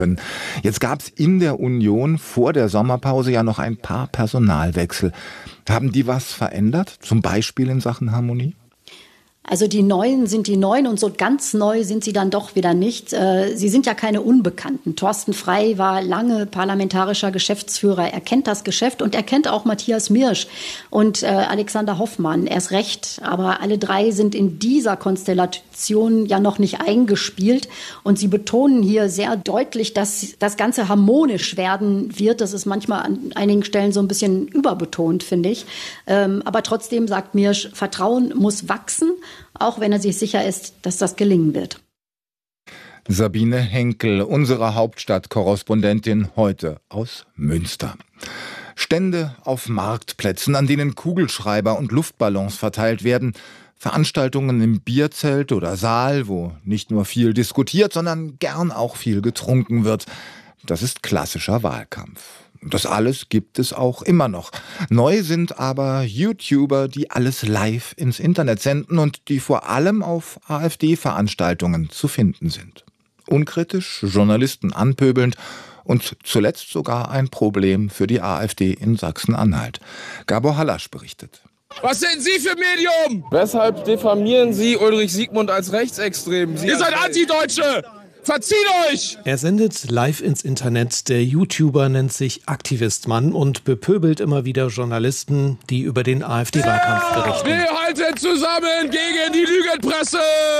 Jetzt gab es in der Union vor der Sommerpause ja noch ein paar Personalwechsel. Haben die was verändert, zum Beispiel in Sachen Harmonie? Also die Neuen sind die Neuen und so ganz neu sind sie dann doch wieder nicht. Sie sind ja keine Unbekannten. Thorsten Frey war lange parlamentarischer Geschäftsführer. Er kennt das Geschäft und er kennt auch Matthias Mirsch und Alexander Hoffmann. Erst recht, aber alle drei sind in dieser Konstellation ja noch nicht eingespielt. Und sie betonen hier sehr deutlich, dass das Ganze harmonisch werden wird. Das ist manchmal an einigen Stellen so ein bisschen überbetont, finde ich. Aber trotzdem sagt Mirsch, Vertrauen muss wachsen, auch wenn er sich sicher ist, dass das gelingen wird. Sabine Henkel, unsere Hauptstadtkorrespondentin, heute aus Münster. Stände auf Marktplätzen, an denen Kugelschreiber und Luftballons verteilt werden. Veranstaltungen im Bierzelt oder Saal, wo nicht nur viel diskutiert, sondern gern auch viel getrunken wird. Das ist klassischer Wahlkampf. Das alles gibt es auch immer noch. Neu sind aber YouTuber, die alles live ins Internet senden und die vor allem auf AfD-Veranstaltungen zu finden sind. Unkritisch, Journalisten anpöbelnd und zuletzt sogar ein Problem für die AfD in Sachsen-Anhalt. Gabor Hallasch berichtet. Was sind Sie für Medium? Weshalb diffamieren Sie Ulrich Siegmund als rechtsextrem? Ihr seid Antideutsche! Verzieht euch! Er sendet live ins Internet. Der YouTuber nennt sich Aktivistmann und bepöbelt immer wieder Journalisten, die über den AfD-Wahlkampf berichten. Wir halten zusammen gegen die Lügenpresse!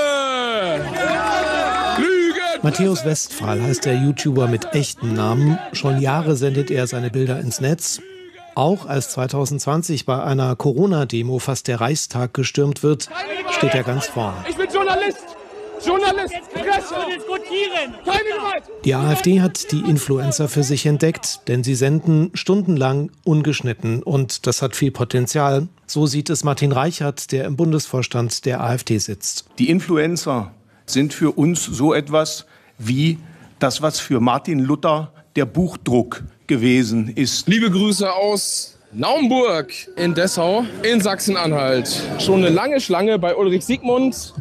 Matthäus Westphal heißt der YouTuber mit echtem Namen. Schon Jahre sendet er seine Bilder ins Netz. Auch als 2020 bei einer Corona-Demo fast der Reichstag gestürmt wird, steht er ganz vorn. Ich bin Journalist! Journalist, Presse, diskutieren, keine Gewalt. Die AfD hat die Influencer für sich entdeckt, denn sie senden stundenlang ungeschnitten und das hat viel Potenzial. So sieht es Martin Reichert, der im Bundesvorstand der AfD sitzt. Die Influencer sind für uns so etwas wie das, was für Martin Luther der Buchdruck gewesen ist. Liebe Grüße aus Naumburg in Dessau in Sachsen-Anhalt. Schon eine lange Schlange bei Ulrich Siegmund.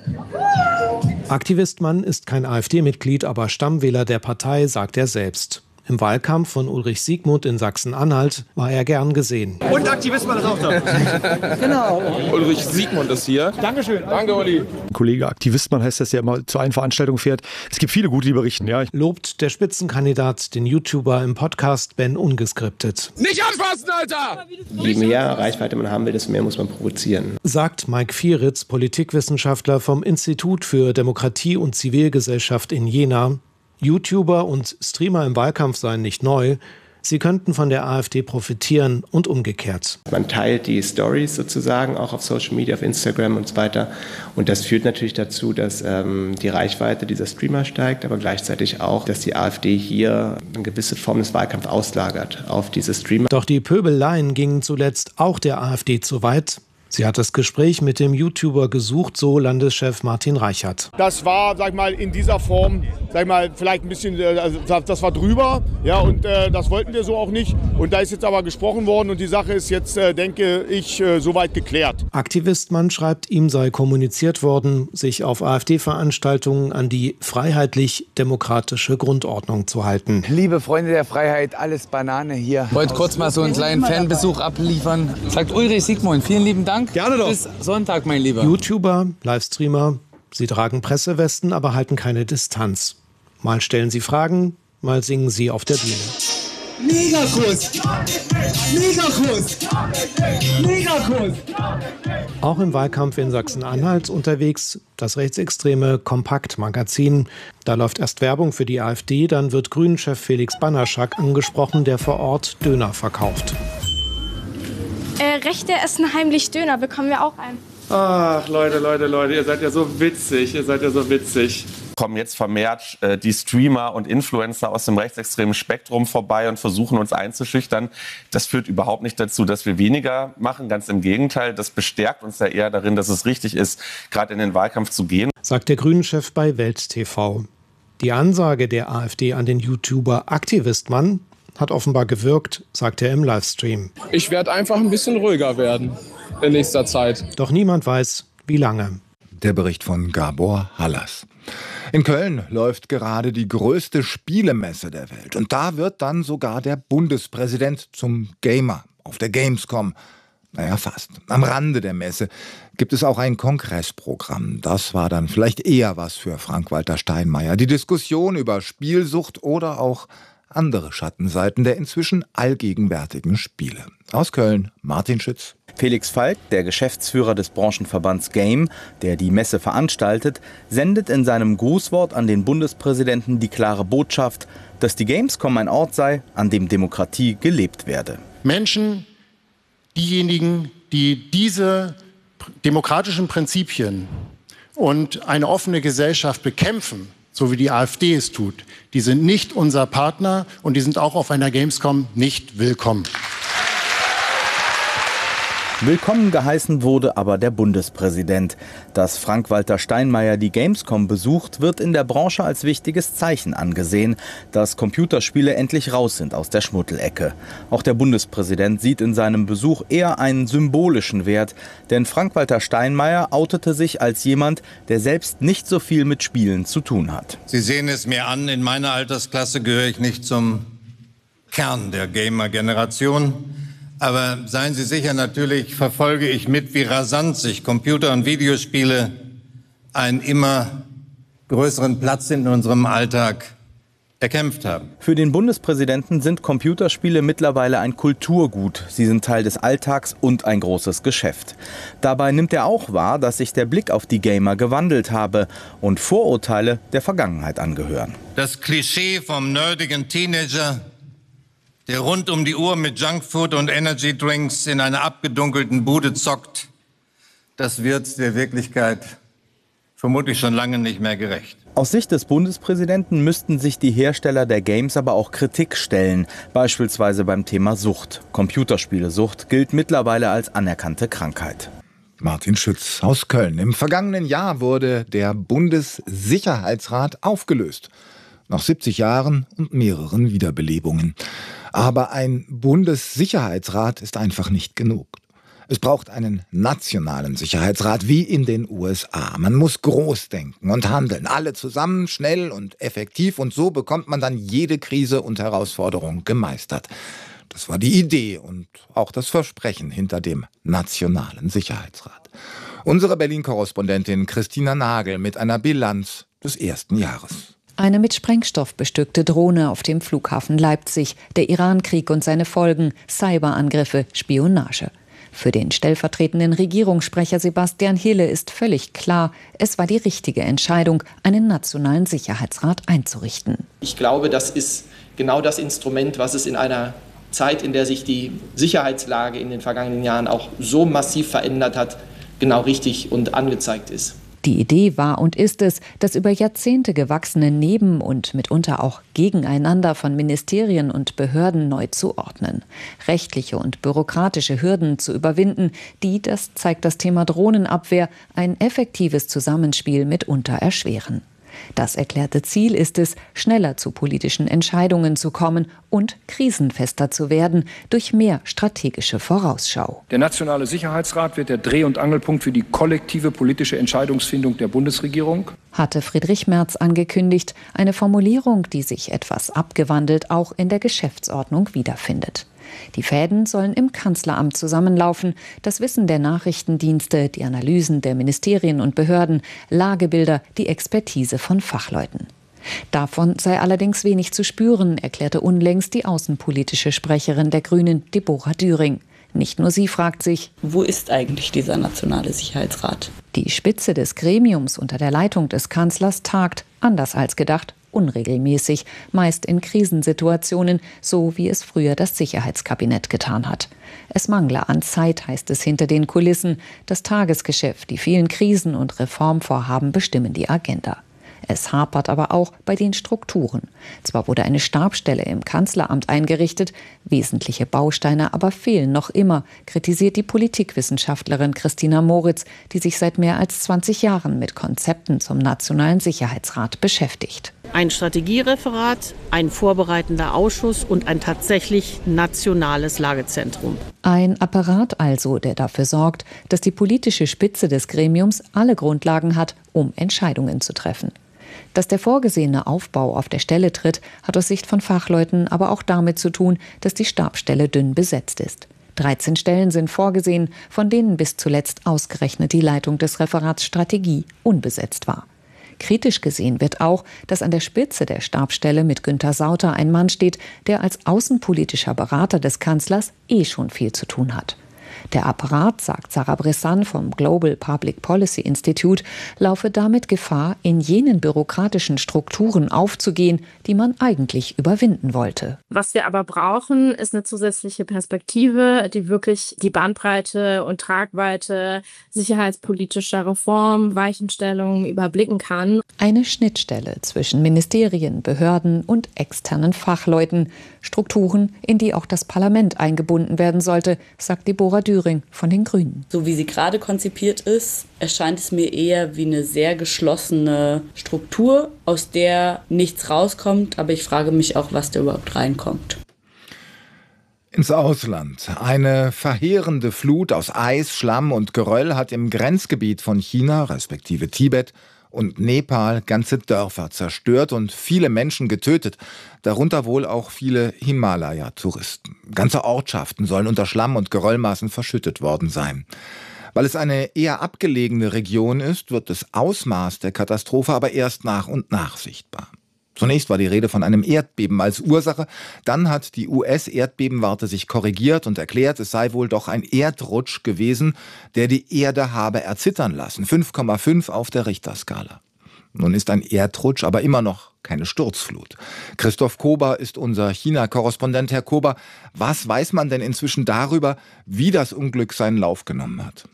Aktivistmann ist kein AfD-Mitglied, aber Stammwähler der Partei, sagt er selbst. Im Wahlkampf von Ulrich Siegmund in Sachsen-Anhalt war er gern gesehen. Und Aktivistmann ist auch da. Genau. Ulrich Siegmund ist hier. Dankeschön. Danke, Uli. Kollege Aktivistmann heißt das, der immer zu einer Veranstaltung fährt. Es gibt viele gute, die berichten, ja. Lobt der Spitzenkandidat den YouTuber im Podcast Ben Ungeskriptet. Nicht anfassen, Alter! Je mehr Reichweite man haben will, desto mehr muss man provozieren. Sagt Mike Vieritz, Politikwissenschaftler vom Institut für Demokratie und Zivilgesellschaft in Jena. YouTuber und Streamer im Wahlkampf seien nicht neu. Sie könnten von der AfD profitieren und umgekehrt. Man teilt die Stories sozusagen auch auf Social Media, auf Instagram und so weiter. Und das führt natürlich dazu, dass die Reichweite dieser Streamer steigt, aber gleichzeitig auch, dass die AfD hier eine gewisse Form des Wahlkampfs auslagert auf diese Streamer. Doch die Pöbeleien gingen zuletzt auch der AfD zu weit. Sie hat das Gespräch mit dem YouTuber gesucht, so Landeschef Martin Reichert. Das war, sag ich mal, in dieser Form, sag ich mal, vielleicht ein bisschen, also das war drüber, ja, und das wollten wir so auch nicht. Und da ist jetzt aber gesprochen worden und die Sache ist jetzt, denke ich, soweit geklärt. Aktivistmann schreibt, ihm sei kommuniziert worden, sich auf AfD-Veranstaltungen an die freiheitlich-demokratische Grundordnung zu halten. Liebe Freunde der Freiheit, alles Banane hier. Wollte kurz mal so einen kleinen Fanbesuch abliefern. Sagt Ulrich Siegmund, vielen lieben Dank. Gerne doch. Bis Sonntag, mein Lieber. YouTuber, Livestreamer, sie tragen Pressewesten, aber halten keine Distanz. Mal stellen sie Fragen, mal singen sie auf der Bühne. Megakuss! Megakuss! Megakuss! Auch im Wahlkampf in Sachsen-Anhalt unterwegs das rechtsextreme Kompakt-Magazin. Da läuft erst Werbung für die AfD, dann wird Grünen-Chef Felix Banaschak angesprochen, der vor Ort Döner verkauft. Rechte essen heimlich Döner, bekommen wir auch einen. Ach, Leute, ihr seid ja so witzig, Kommen jetzt vermehrt die Streamer und Influencer aus dem rechtsextremen Spektrum vorbei und versuchen uns einzuschüchtern. Das führt überhaupt nicht dazu, dass wir weniger machen. Ganz im Gegenteil, das bestärkt uns ja eher darin, dass es richtig ist, gerade in den Wahlkampf zu gehen. Sagt der Grünen-Chef bei Welt TV. Die Ansage der AfD an den YouTuber Aktivistmann hat offenbar gewirkt, sagt er im Livestream. Ich werde einfach ein bisschen ruhiger werden in nächster Zeit. Doch niemand weiß, wie lange. Der Bericht von Gabor Hallas. In Köln läuft gerade die größte Spielemesse der Welt. Und da wird dann sogar der Bundespräsident zum Gamer auf der Gamescom. Naja, fast. Am Rande der Messe gibt es auch ein Kongressprogramm. Das war dann vielleicht eher was für Frank-Walter Steinmeier. Die Diskussion über Spielsucht oder auch andere Schattenseiten der inzwischen allgegenwärtigen Spiele. Aus Köln, Martin Schütz. Felix Falk, der Geschäftsführer des Branchenverbands Game, der die Messe veranstaltet, sendet in seinem Grußwort an den Bundespräsidenten die klare Botschaft, dass die Gamescom ein Ort sei, an dem Demokratie gelebt werde. Menschen, diejenigen, die diese demokratischen Prinzipien und eine offene Gesellschaft bekämpfen, so wie die AfD es tut, die sind nicht unser Partner und die sind auch auf einer Gamescom nicht willkommen. Willkommen geheißen wurde aber der Bundespräsident. Dass Frank-Walter Steinmeier die Gamescom besucht, wird in der Branche als wichtiges Zeichen angesehen, dass Computerspiele endlich raus sind aus der Schmuddelecke. Auch der Bundespräsident sieht in seinem Besuch eher einen symbolischen Wert, denn Frank-Walter Steinmeier outete sich als jemand, der selbst nicht so viel mit Spielen zu tun hat. Sie sehen es mir an, in meiner Altersklasse gehöre ich nicht zum Kern der Gamer-Generation. Aber seien Sie sicher, natürlich verfolge ich mit, wie rasant sich Computer- und Videospiele einen immer größeren Platz in unserem Alltag erkämpft haben. Für den Bundespräsidenten sind Computerspiele mittlerweile ein Kulturgut. Sie sind Teil des Alltags und ein großes Geschäft. Dabei nimmt er auch wahr, dass sich der Blick auf die Gamer gewandelt habe und Vorurteile der Vergangenheit angehören. Das Klischee vom nerdigen Teenager, der rund um die Uhr mit Junkfood und Energydrinks in einer abgedunkelten Bude zockt, das wird der Wirklichkeit vermutlich schon lange nicht mehr gerecht. Aus Sicht des Bundespräsidenten müssten sich die Hersteller der Games aber auch Kritik stellen, beispielsweise beim Thema Sucht. Computerspielesucht gilt mittlerweile als anerkannte Krankheit. Martin Schütz aus Köln. Im vergangenen Jahr wurde der Bundessicherheitsrat aufgelöst. Nach 70 Jahren und mehreren Wiederbelebungen. Aber ein Bundessicherheitsrat ist einfach nicht genug. Es braucht einen nationalen Sicherheitsrat wie in den USA. Man muss groß denken und handeln. Alle zusammen, schnell und effektiv. Und so bekommt man dann jede Krise und Herausforderung gemeistert. Das war die Idee und auch das Versprechen hinter dem nationalen Sicherheitsrat. Unsere Berlin-Korrespondentin Christina Nagel mit einer Bilanz des ersten Jahres. Eine mit Sprengstoff bestückte Drohne auf dem Flughafen Leipzig, der Iran-Krieg und seine Folgen, Cyberangriffe, Spionage. Für den stellvertretenden Regierungssprecher Sebastian Hille ist völlig klar, es war die richtige Entscheidung, einen nationalen Sicherheitsrat einzurichten. Ich glaube, das ist genau das Instrument, was es in einer Zeit, in der sich die Sicherheitslage in den vergangenen Jahren auch so massiv verändert hat, genau richtig und angezeigt ist. Die Idee war und ist es, das über Jahrzehnte gewachsene Neben- und mitunter auch Gegeneinander von Ministerien und Behörden neu zu ordnen. Rechtliche und bürokratische Hürden zu überwinden, die, das zeigt das Thema Drohnenabwehr, ein effektives Zusammenspiel mitunter erschweren. Das erklärte Ziel ist es, schneller zu politischen Entscheidungen zu kommen und krisenfester zu werden durch mehr strategische Vorausschau. Der Nationale Sicherheitsrat wird der Dreh- und Angelpunkt für die kollektive politische Entscheidungsfindung der Bundesregierung. Hatte Friedrich Merz angekündigt, eine Formulierung, die sich etwas abgewandelt auch in der Geschäftsordnung wiederfindet. Die Fäden sollen im Kanzleramt zusammenlaufen, das Wissen der Nachrichtendienste, die Analysen der Ministerien und Behörden, Lagebilder, die Expertise von Fachleuten. Davon sei allerdings wenig zu spüren, erklärte unlängst die außenpolitische Sprecherin der Grünen, Deborah Düring. Nicht nur sie fragt sich, wo ist eigentlich dieser nationale Sicherheitsrat? Die Spitze des Gremiums unter der Leitung des Kanzlers tagt, anders als gedacht, unregelmäßig, meist in Krisensituationen, so wie es früher das Sicherheitskabinett getan hat. Es mangle an Zeit, heißt es hinter den Kulissen. Das Tagesgeschäft, die vielen Krisen und Reformvorhaben bestimmen die Agenda. Es hapert aber auch bei den Strukturen. Zwar wurde eine Stabsstelle im Kanzleramt eingerichtet, wesentliche Bausteine aber fehlen noch immer, kritisiert die Politikwissenschaftlerin Christina Moritz, die sich seit mehr als 20 Jahren mit Konzepten zum Nationalen Sicherheitsrat beschäftigt. Ein Strategiereferat, ein vorbereitender Ausschuss und ein tatsächlich nationales Lagezentrum. Ein Apparat also, der dafür sorgt, dass die politische Spitze des Gremiums alle Grundlagen hat, um Entscheidungen zu treffen. Dass der vorgesehene Aufbau auf der Stelle tritt, hat aus Sicht von Fachleuten aber auch damit zu tun, dass die Stabsstelle dünn besetzt ist. 13 Stellen sind vorgesehen, von denen bis zuletzt ausgerechnet die Leitung des Referats Strategie unbesetzt war. Kritisch gesehen wird auch, dass an der Spitze der Stabsstelle mit Günther Sauter ein Mann steht, der als außenpolitischer Berater des Kanzlers schon viel zu tun hat. Der Apparat, sagt Sarah Bressan vom Global Public Policy Institute, laufe damit Gefahr, in jenen bürokratischen Strukturen aufzugehen, die man eigentlich überwinden wollte. Was wir aber brauchen, ist eine zusätzliche Perspektive, die wirklich die Bandbreite und Tragweite sicherheitspolitischer Reformen, Weichenstellungen überblicken kann. Eine Schnittstelle zwischen Ministerien, Behörden und externen Fachleuten. Strukturen, in die auch das Parlament eingebunden werden sollte, sagt Deborah Düring von den Grünen. So wie sie gerade konzipiert ist, erscheint es mir eher wie eine sehr geschlossene Struktur, aus der nichts rauskommt. Aber ich frage mich auch, was da überhaupt reinkommt. Ins Ausland. Eine verheerende Flut aus Eis, Schlamm und Geröll hat im Grenzgebiet von China, respektive Tibet, und Nepal ganze Dörfer zerstört und viele Menschen getötet, darunter wohl auch viele Himalaya-Touristen. Ganze Ortschaften sollen unter Schlamm- und Geröllmassen verschüttet worden sein. Weil es eine eher abgelegene Region ist, wird das Ausmaß der Katastrophe aber erst nach und nach sichtbar. Zunächst war die Rede von einem Erdbeben als Ursache, dann hat die US-Erdbebenwarte sich korrigiert und erklärt, es sei wohl doch ein Erdrutsch gewesen, der die Erde habe erzittern lassen, 5,5 auf der Richterskala. Nun ist ein Erdrutsch aber immer noch keine Sturzflut. Christoph Kober ist unser China-Korrespondent. Herr Kober, was weiß man denn inzwischen darüber, wie das Unglück seinen Lauf genommen hat?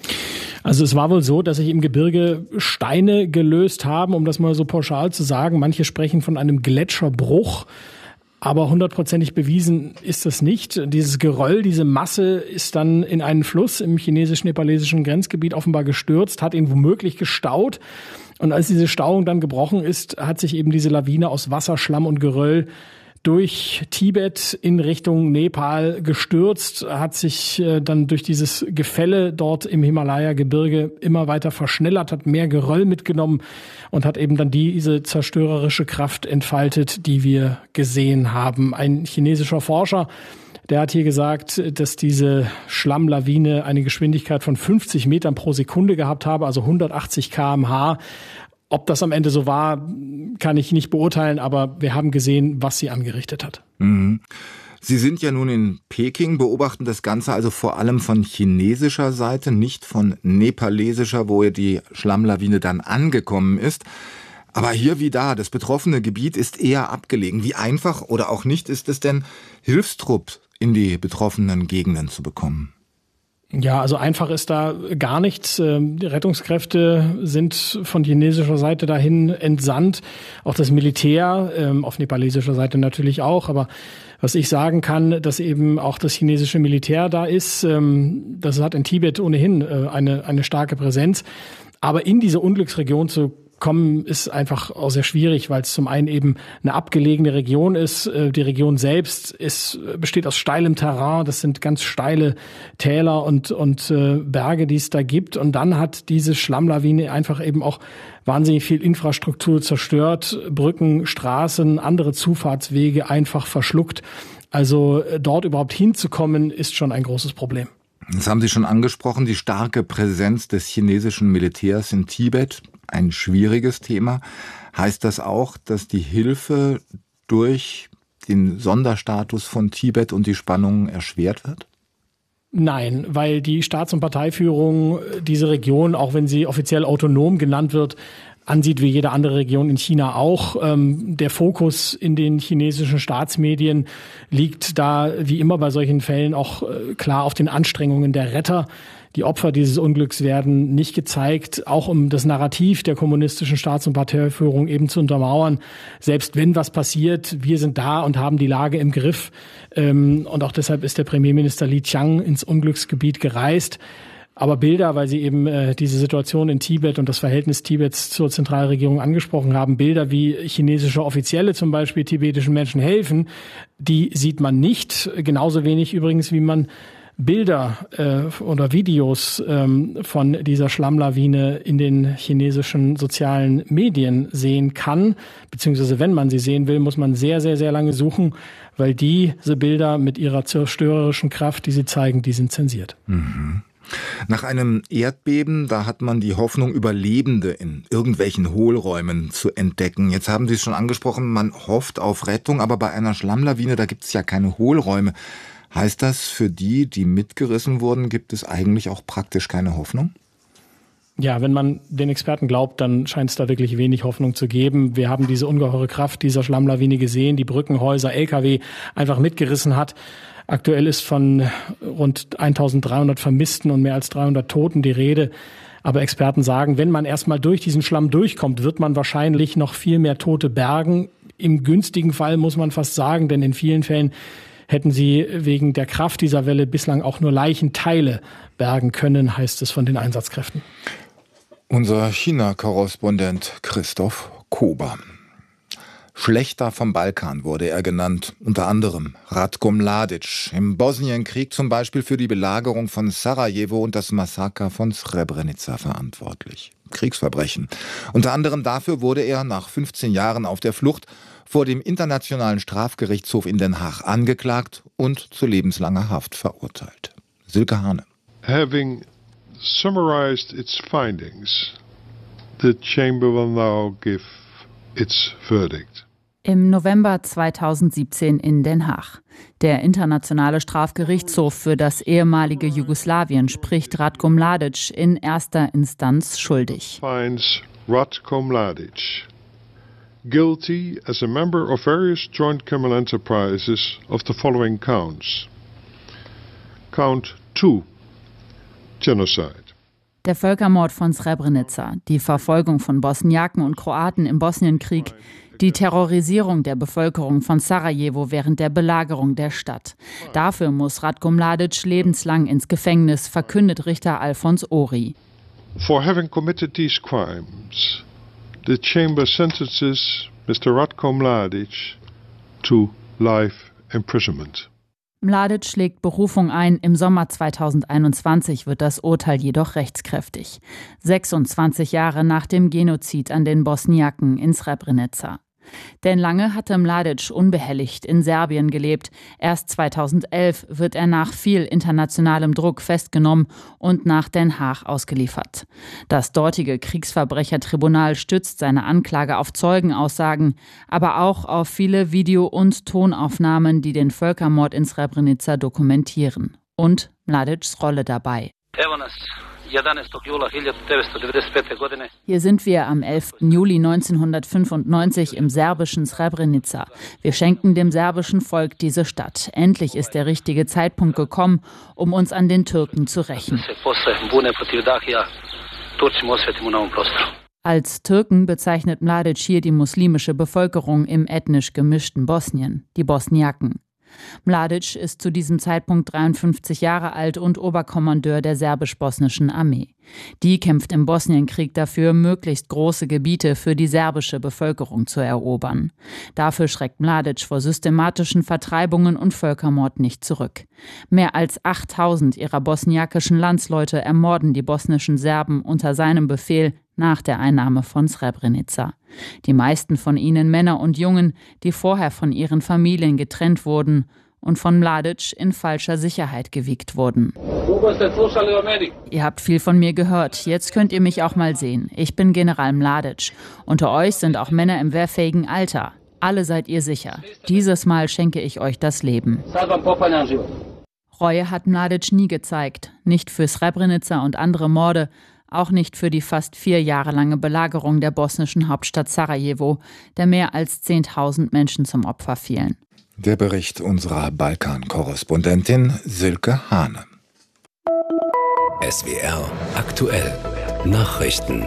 Also es war wohl so, dass sich im Gebirge Steine gelöst haben, um das mal so pauschal zu sagen. Manche sprechen von einem Gletscherbruch, aber hundertprozentig bewiesen ist das nicht. Dieses Geröll, diese Masse ist dann in einen Fluss im chinesisch-nepalesischen Grenzgebiet offenbar gestürzt, hat ihn womöglich gestaut. Und als diese Stauung dann gebrochen ist, hat sich eben diese Lawine aus Wasser, Schlamm und Geröll durch Tibet in Richtung Nepal gestürzt, hat sich dann durch dieses Gefälle dort im Himalaya-Gebirge immer weiter verschnellert, hat mehr Geröll mitgenommen und hat eben dann diese zerstörerische Kraft entfaltet, die wir gesehen haben. Ein chinesischer Forscher, der hat hier gesagt, dass diese Schlammlawine eine Geschwindigkeit von 50 Metern pro Sekunde gehabt habe, also 180 km/h. Ob das am Ende so war, kann ich nicht beurteilen, aber wir haben gesehen, was sie angerichtet hat. Mhm. Sie sind ja nun in Peking, beobachten das Ganze also vor allem von chinesischer Seite, nicht von nepalesischer, wo die Schlammlawine dann angekommen ist. Aber hier wie da, das betroffene Gebiet ist eher abgelegen. Wie einfach oder auch nicht ist es denn, Hilfstrupp in die betroffenen Gegenden zu bekommen? Ja, also einfach ist da gar nichts. Die Rettungskräfte sind von chinesischer Seite dahin entsandt. Auch das Militär, auf nepalesischer Seite natürlich auch. Aber was ich sagen kann, dass eben auch das chinesische Militär da ist, das hat in Tibet ohnehin eine starke Präsenz. Aber in diese Unglücksregion zu kommen, ist einfach auch sehr schwierig, weil es zum einen eben eine abgelegene Region ist. Die Region selbst besteht aus steilem Terrain. Das sind ganz steile Täler und Berge, die es da gibt. Und dann hat diese Schlammlawine einfach eben auch wahnsinnig viel Infrastruktur zerstört. Brücken, Straßen, andere Zufahrtswege einfach verschluckt. Also dort überhaupt hinzukommen, ist schon ein großes Problem. Das haben Sie schon angesprochen, die starke Präsenz des chinesischen Militärs in Tibet. Ein schwieriges Thema. Heißt das auch, dass die Hilfe durch den Sonderstatus von Tibet und die Spannungen erschwert wird? Nein, weil die Staats- und Parteiführung diese Region, auch wenn sie offiziell autonom genannt wird, ansieht wie jede andere Region in China auch. Der Fokus in den chinesischen Staatsmedien liegt da, wie immer bei solchen Fällen, auch klar auf den Anstrengungen der Retter. Die Opfer dieses Unglücks werden nicht gezeigt, auch um das Narrativ der kommunistischen Staats- und Parteiführung eben zu untermauern. Selbst wenn was passiert, wir sind da und haben die Lage im Griff. Und auch deshalb ist der Premierminister Li Qiang ins Unglücksgebiet gereist. Aber Bilder, weil Sie eben diese Situation in Tibet und das Verhältnis Tibets zur Zentralregierung angesprochen haben, Bilder wie chinesische Offizielle zum Beispiel tibetischen Menschen helfen, die sieht man nicht. Genauso wenig übrigens, wie man Bilder oder Videos von dieser Schlammlawine in den chinesischen sozialen Medien sehen kann. Beziehungsweise wenn man sie sehen will, muss man sehr, sehr, sehr lange suchen, weil diese Bilder mit ihrer zerstörerischen Kraft, die sie zeigen, die sind zensiert. Mhm. Nach einem Erdbeben, da hat man die Hoffnung, Überlebende in irgendwelchen Hohlräumen zu entdecken. Jetzt haben Sie es schon angesprochen, man hofft auf Rettung, aber bei einer Schlammlawine, da gibt es ja keine Hohlräume. Heißt das, für die, die mitgerissen wurden, gibt es eigentlich auch praktisch keine Hoffnung? Ja, wenn man den Experten glaubt, dann scheint es da wirklich wenig Hoffnung zu geben. Wir haben diese ungeheure Kraft dieser Schlammlawine gesehen, die Brückenhäuser, LKW einfach mitgerissen hat. Aktuell ist von rund 1300 Vermissten und mehr als 300 Toten die Rede. Aber Experten sagen, wenn man erstmal durch diesen Schlamm durchkommt, wird man wahrscheinlich noch viel mehr Tote bergen. Im günstigen Fall muss man fast sagen, denn in vielen Fällen hätten sie wegen der Kraft dieser Welle bislang auch nur Leichenteile bergen können, heißt es von den Einsatzkräften. Unser China-Korrespondent Christoph Kober. Schlechter vom Balkan wurde er genannt, unter anderem Ratko Mladic, im Bosnienkrieg zum Beispiel für die Belagerung von Sarajevo und das Massaker von Srebrenica verantwortlich. Kriegsverbrechen. Unter anderem dafür wurde er nach 15 Jahren auf der Flucht vor dem Internationalen Strafgerichtshof in Den Haag angeklagt und zu lebenslanger Haft verurteilt. Silke Hane. Having summarized its findings, the chamber will now give its verdict. Im November 2017 in Den Haag. Der Internationale Strafgerichtshof für das ehemalige Jugoslawien spricht Ratko Mladic in erster Instanz schuldig. Finds Ratko Mladic guilty as a member of various joint criminal enterprises of the following counts. Count 2, Genocide. Der Völkermord von Srebrenica, die Verfolgung von Bosniaken und Kroaten im Bosnienkrieg, die Terrorisierung der Bevölkerung von Sarajevo während der Belagerung der Stadt. Dafür muss Ratko Mladic lebenslang ins Gefängnis, verkündet Richter Alfons Ori. For having committed these crimes, the chamber sentences Mr. Ratko Mladic to life imprisonment. Mladic legt Berufung ein. Im Sommer 2021 wird das Urteil jedoch rechtskräftig. 26 Jahre nach dem Genozid an den Bosniaken in Srebrenica. Denn lange hatte Mladic unbehelligt in Serbien gelebt. Erst 2011 wird er nach viel internationalem Druck festgenommen und nach Den Haag ausgeliefert. Das dortige Kriegsverbrechertribunal stützt seine Anklage auf Zeugenaussagen, aber auch auf viele Video- und Tonaufnahmen, die den Völkermord in Srebrenica dokumentieren. Und Mladics Rolle dabei. Hier sind wir am 11. Juli 1995 im serbischen Srebrenica. Wir schenken dem serbischen Volk diese Stadt. Endlich ist der richtige Zeitpunkt gekommen, um uns an den Türken zu rächen. Als Türken bezeichnet Mladic hier die muslimische Bevölkerung im ethnisch gemischten Bosnien, die Bosniaken. Mladic ist zu diesem Zeitpunkt 53 Jahre alt und Oberkommandeur der serbisch-bosnischen Armee. Die kämpft im Bosnienkrieg dafür, möglichst große Gebiete für die serbische Bevölkerung zu erobern. Dafür schreckt Mladic vor systematischen Vertreibungen und Völkermord nicht zurück. Mehr als 8000 ihrer bosniakischen Landsleute ermorden die bosnischen Serben unter seinem Befehl nach der Einnahme von Srebrenica. Die meisten von ihnen Männer und Jungen, die vorher von ihren Familien getrennt wurden und von Mladic in falscher Sicherheit gewiegt wurden. Ihr habt viel von mir gehört, jetzt könnt ihr mich auch mal sehen. Ich bin General Mladic. Unter euch sind auch Männer im wehrfähigen Alter. Alle seid ihr sicher. Dieses Mal schenke ich euch das Leben. Reue hat Mladic nie gezeigt. Nicht für Srebrenica und andere Morde, auch nicht für die fast 4 Jahre lange Belagerung der bosnischen Hauptstadt Sarajevo, der mehr als 10.000 Menschen zum Opfer fielen. Der Bericht unserer Balkan-Korrespondentin Silke Hane. SWR aktuell Nachrichten.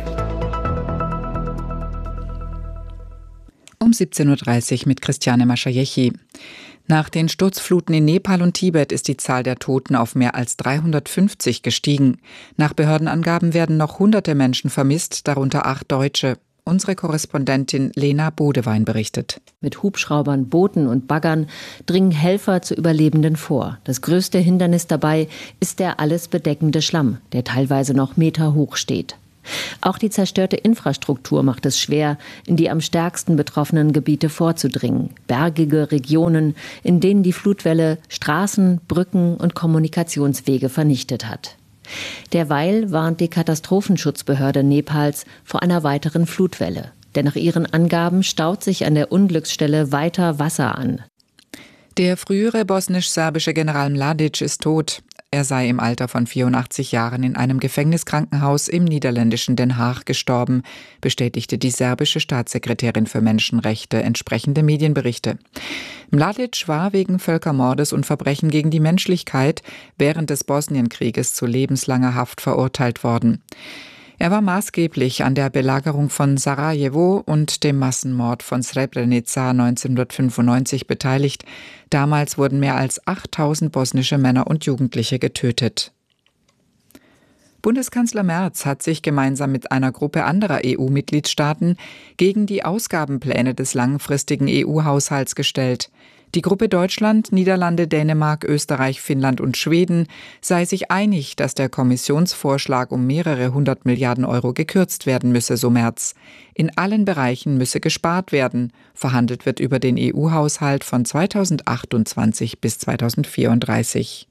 Um 17.30 Uhr mit Christiane Maschajechi. Nach den Sturzfluten in Nepal und Tibet ist die Zahl der Toten auf mehr als 350 gestiegen. Nach Behördenangaben werden noch hunderte Menschen vermisst, darunter 8 Deutsche. Unsere Korrespondentin Lena Bodewein berichtet. Mit Hubschraubern, Booten und Baggern dringen Helfer zu Überlebenden vor. Das größte Hindernis dabei ist der alles bedeckende Schlamm, der teilweise noch Meter hoch steht. Auch die zerstörte Infrastruktur macht es schwer, in die am stärksten betroffenen Gebiete vorzudringen. Bergige Regionen, in denen die Flutwelle Straßen, Brücken und Kommunikationswege vernichtet hat. Derweil warnt die Katastrophenschutzbehörde Nepals vor einer weiteren Flutwelle. Denn nach ihren Angaben staut sich an der Unglücksstelle weiter Wasser an. Der frühere bosnisch-serbische General Mladic ist tot. Er sei im Alter von 84 Jahren in einem Gefängniskrankenhaus im niederländischen Den Haag gestorben, bestätigte die serbische Staatssekretärin für Menschenrechte entsprechende Medienberichte. Mladic war wegen Völkermordes und Verbrechen gegen die Menschlichkeit während des Bosnienkrieges zu lebenslanger Haft verurteilt worden. Er war maßgeblich an der Belagerung von Sarajevo und dem Massenmord von Srebrenica 1995 beteiligt. Damals wurden mehr als 8000 bosnische Männer und Jugendliche getötet. Bundeskanzler Merz hat sich gemeinsam mit einer Gruppe anderer EU-Mitgliedstaaten gegen die Ausgabenpläne des langfristigen EU-Haushalts gestellt. Die Gruppe Deutschland, Niederlande, Dänemark, Österreich, Finnland und Schweden sei sich einig, dass der Kommissionsvorschlag um mehrere 100 Milliarden Euro gekürzt werden müsse, so Merz. In allen Bereichen müsse gespart werden. Verhandelt wird über den EU-Haushalt von 2028 bis 2034.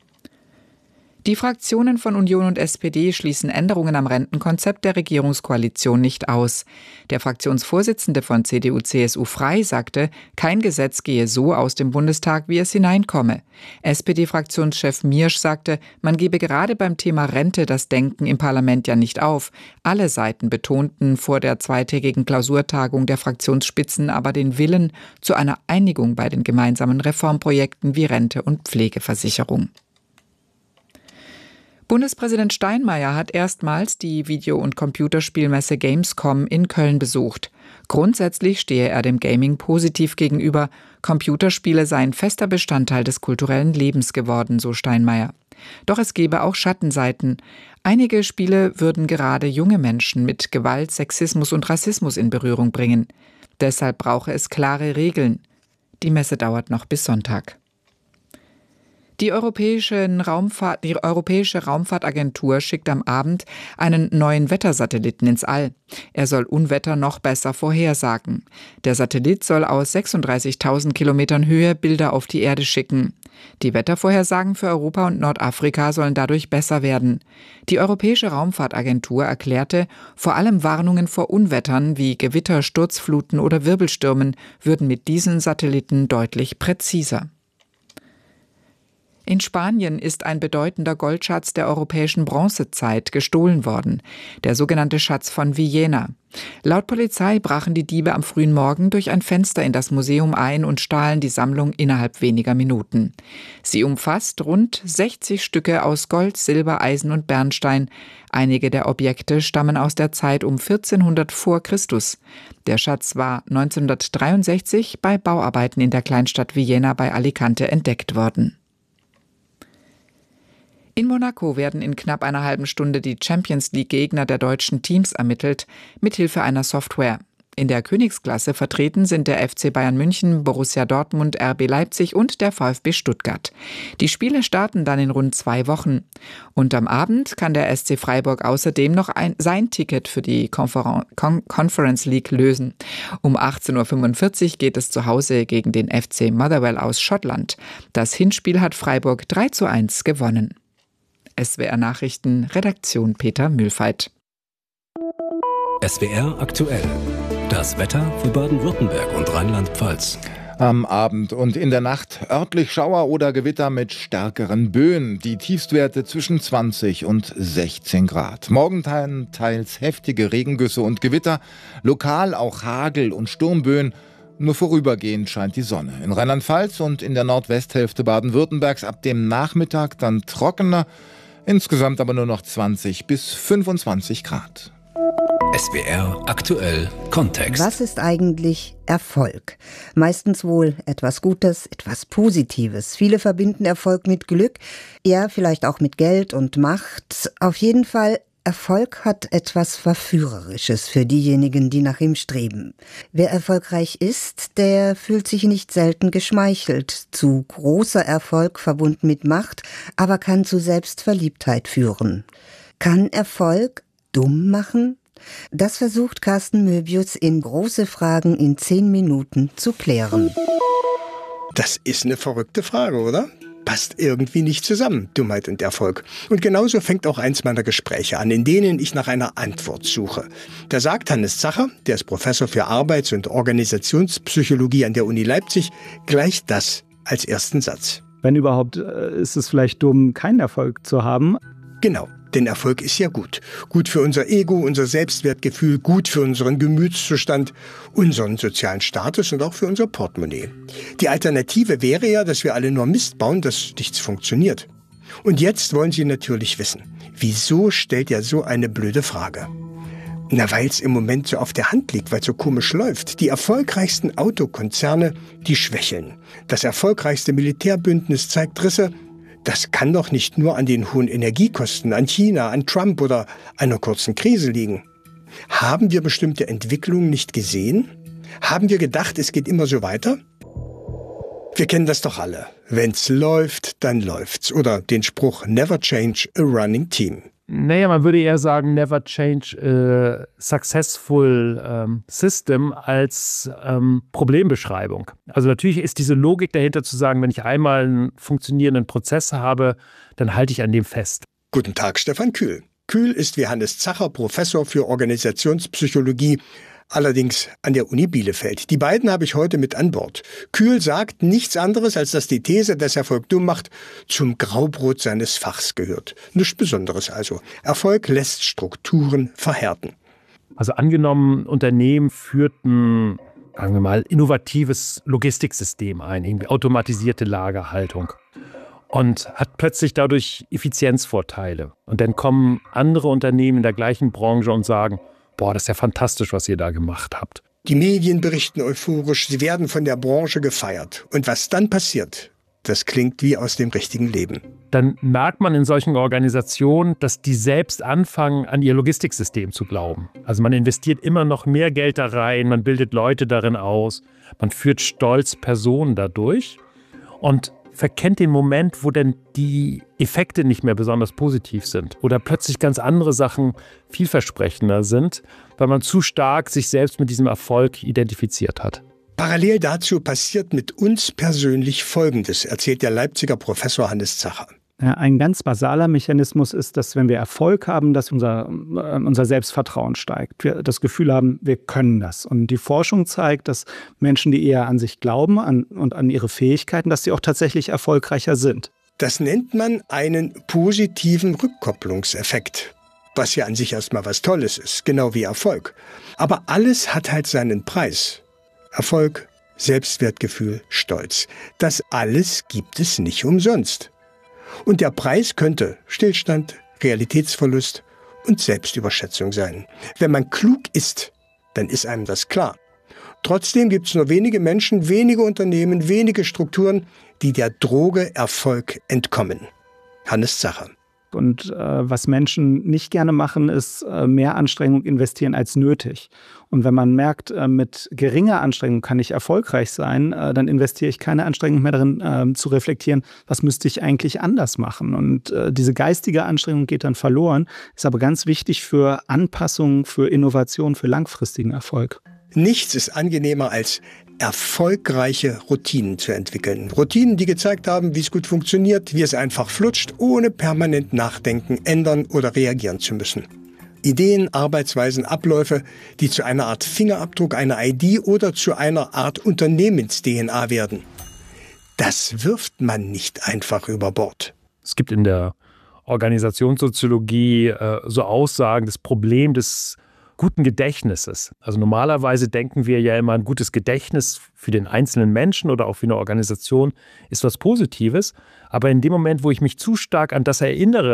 Die Fraktionen von Union und SPD schließen Änderungen am Rentenkonzept der Regierungskoalition nicht aus. Der Fraktionsvorsitzende von CDU/CSU Frei sagte, kein Gesetz gehe so aus dem Bundestag, wie es hineinkomme. SPD-Fraktionschef Miersch sagte, man gebe gerade beim Thema Rente das Denken im Parlament ja nicht auf. Alle Seiten betonten vor der zweitägigen Klausurtagung der Fraktionsspitzen aber den Willen zu einer Einigung bei den gemeinsamen Reformprojekten wie Rente und Pflegeversicherung. Bundespräsident Steinmeier hat erstmals die Video- und Computerspielmesse Gamescom in Köln besucht. Grundsätzlich stehe er dem Gaming positiv gegenüber. Computerspiele seien fester Bestandteil des kulturellen Lebens geworden, so Steinmeier. Doch es gebe auch Schattenseiten. Einige Spiele würden gerade junge Menschen mit Gewalt, Sexismus und Rassismus in Berührung bringen. Deshalb brauche es klare Regeln. Die Messe dauert noch bis Sonntag. Die Europäische Raumfahrtagentur schickt am Abend einen neuen Wettersatelliten ins All. Er soll Unwetter noch besser vorhersagen. Der Satellit soll aus 36.000 Kilometern Höhe Bilder auf die Erde schicken. Die Wettervorhersagen für Europa und Nordafrika sollen dadurch besser werden. Die Europäische Raumfahrtagentur erklärte, vor allem Warnungen vor Unwettern wie Gewitter, Sturzfluten oder Wirbelstürmen würden mit diesen Satelliten deutlich präziser. In Spanien ist ein bedeutender Goldschatz der europäischen Bronzezeit gestohlen worden, der sogenannte Schatz von Villena. Laut Polizei brachen die Diebe am frühen Morgen durch ein Fenster in das Museum ein und stahlen die Sammlung innerhalb weniger Minuten. Sie umfasst rund 60 Stücke aus Gold, Silber, Eisen und Bernstein. Einige der Objekte stammen aus der Zeit um 1400 vor Christus. Der Schatz war 1963 bei Bauarbeiten in der Kleinstadt Villena bei Alicante entdeckt worden. In Monaco werden in knapp einer halben Stunde die Champions-League-Gegner der deutschen Teams ermittelt, mithilfe einer Software. In der Königsklasse vertreten sind der FC Bayern München, Borussia Dortmund, RB Leipzig und der VfB Stuttgart. Die Spiele starten dann in rund 2 Wochen. Und am Abend kann der SC Freiburg außerdem noch sein Ticket für die Conference League lösen. Um 18.45 Uhr geht es zu Hause gegen den FC Motherwell aus Schottland. Das Hinspiel hat Freiburg 3:1 gewonnen. SWR Nachrichten, Redaktion Peter Mühlfeit. SWR aktuell. Das Wetter für Baden-Württemberg und Rheinland-Pfalz. Am Abend und in der Nacht örtlich Schauer oder Gewitter mit stärkeren Böen. Die Tiefstwerte zwischen 20 und 16 Grad. Morgen teils heftige Regengüsse und Gewitter. Lokal auch Hagel und Sturmböen. Nur vorübergehend scheint die Sonne. In Rheinland-Pfalz und in der Nordwesthälfte Baden-Württembergs ab dem Nachmittag dann trockener. Insgesamt aber nur noch 20 bis 25 Grad. SWR aktuell Kontext. Was ist eigentlich Erfolg? Meistens wohl etwas Gutes, etwas Positives. Viele verbinden Erfolg mit Glück, ja, vielleicht auch mit Geld und Macht. Auf jeden Fall, Erfolg hat etwas Verführerisches für diejenigen, die nach ihm streben. Wer erfolgreich ist, der fühlt sich nicht selten geschmeichelt. Zu großer Erfolg verbunden mit Macht, aber kann zu Selbstverliebtheit führen. Kann Erfolg dumm machen? Das versucht Carsten Möbius in Große Fragen in 10 Minuten zu klären. Das ist eine verrückte Frage, oder? Passt irgendwie nicht zusammen, Dummheit und Erfolg. Und genauso fängt auch eins meiner Gespräche an, in denen ich nach einer Antwort suche. Da sagt Hannes Zacher, der ist Professor für Arbeits- und Organisationspsychologie an der Uni Leipzig, gleich das als ersten Satz. Wenn überhaupt, ist es vielleicht dumm, keinen Erfolg zu haben. Genau. Denn Erfolg ist ja gut. Gut für unser Ego, unser Selbstwertgefühl, gut für unseren Gemütszustand, unseren sozialen Status und auch für unser Portemonnaie. Die Alternative wäre ja, dass wir alle nur Mist bauen, dass nichts funktioniert. Und jetzt wollen Sie natürlich wissen, wieso stellt er so eine blöde Frage? Na, weil es im Moment so auf der Hand liegt, weil es so komisch läuft. Die erfolgreichsten Autokonzerne, die schwächeln. Das erfolgreichste Militärbündnis zeigt Risse. Das kann doch nicht nur an den hohen Energiekosten, an China, an Trump oder einer kurzen Krise liegen. Haben wir bestimmte Entwicklungen nicht gesehen? Haben wir gedacht, es geht immer so weiter? Wir kennen das doch alle. Wenn's läuft, dann läuft's. Oder den Spruch Never change a running team. Naja, man würde eher sagen, never change a successful system als Problembeschreibung. Also natürlich ist diese Logik dahinter zu sagen, wenn ich einmal einen funktionierenden Prozess habe, dann halte ich an dem fest. Guten Tag, Stefan Kühl. Kühl ist wie Hannes Zacher Professor für Organisationspsychologie, allerdings an der Uni Bielefeld. Die beiden habe ich heute mit an Bord. Kühl sagt nichts anderes, als dass die These, dass Erfolg dumm macht, zum Graubrot seines Fachs gehört. Nichts Besonderes also. Erfolg lässt Strukturen verhärten. Also angenommen, Unternehmen führten, sagen wir mal, innovatives Logistiksystem ein, irgendwie automatisierte Lagerhaltung. Und hat plötzlich dadurch Effizienzvorteile. Und dann kommen andere Unternehmen in der gleichen Branche und sagen, boah, das ist ja fantastisch, was ihr da gemacht habt. Die Medien berichten euphorisch, sie werden von der Branche gefeiert. Und was dann passiert, das klingt wie aus dem richtigen Leben. Dann merkt man in solchen Organisationen, dass die selbst anfangen, an ihr Logistiksystem zu glauben. Also man investiert immer noch mehr Geld da rein, man bildet Leute darin aus, man führt stolz Personen dadurch und verkennt den Moment, wo denn die Effekte nicht mehr besonders positiv sind oder plötzlich ganz andere Sachen vielversprechender sind, weil man zu stark sich selbst mit diesem Erfolg identifiziert hat. Parallel dazu passiert mit uns persönlich Folgendes, erzählt der Leipziger Professor Hannes Zacher. Ein ganz basaler Mechanismus ist, dass wenn wir Erfolg haben, dass unser Selbstvertrauen steigt. Wir das Gefühl haben, wir können das. Und die Forschung zeigt, dass Menschen, die eher an sich glauben und an ihre Fähigkeiten, dass sie auch tatsächlich erfolgreicher sind. Das nennt man einen positiven Rückkopplungseffekt, was ja an sich erstmal was Tolles ist, genau wie Erfolg. Aber alles hat halt seinen Preis. Erfolg, Selbstwertgefühl, Stolz. Das alles gibt es nicht umsonst. Und der Preis könnte Stillstand, Realitätsverlust und Selbstüberschätzung sein. Wenn man klug ist, dann ist einem das klar. Trotzdem gibt es nur wenige Menschen, wenige Unternehmen, wenige Strukturen, die der Droge Erfolg entkommen. Hannes Zacher. Und was Menschen nicht gerne machen, ist mehr Anstrengung investieren als nötig. Und wenn man merkt, mit geringer Anstrengung kann ich erfolgreich sein, dann investiere ich keine Anstrengung mehr darin, zu reflektieren, was müsste ich eigentlich anders machen. Und diese geistige Anstrengung geht dann verloren, ist aber ganz wichtig für Anpassung, für Innovation, für langfristigen Erfolg. Nichts ist angenehmer als erfolgreiche Routinen zu entwickeln. Routinen, die gezeigt haben, wie es gut funktioniert, wie es einfach flutscht, ohne permanent nachdenken, ändern oder reagieren zu müssen. Ideen, Arbeitsweisen, Abläufe, die zu einer Art Fingerabdruck, einer ID oder zu einer Art Unternehmens-DNA werden. Das wirft man nicht einfach über Bord. Es gibt in der Organisationssoziologie so Aussagen, das Problem des guten Gedächtnisses. Also normalerweise denken wir ja immer, ein gutes Gedächtnis für den einzelnen Menschen oder auch für eine Organisation ist was Positives. Aber in dem Moment, wo ich mich zu stark an das erinnere,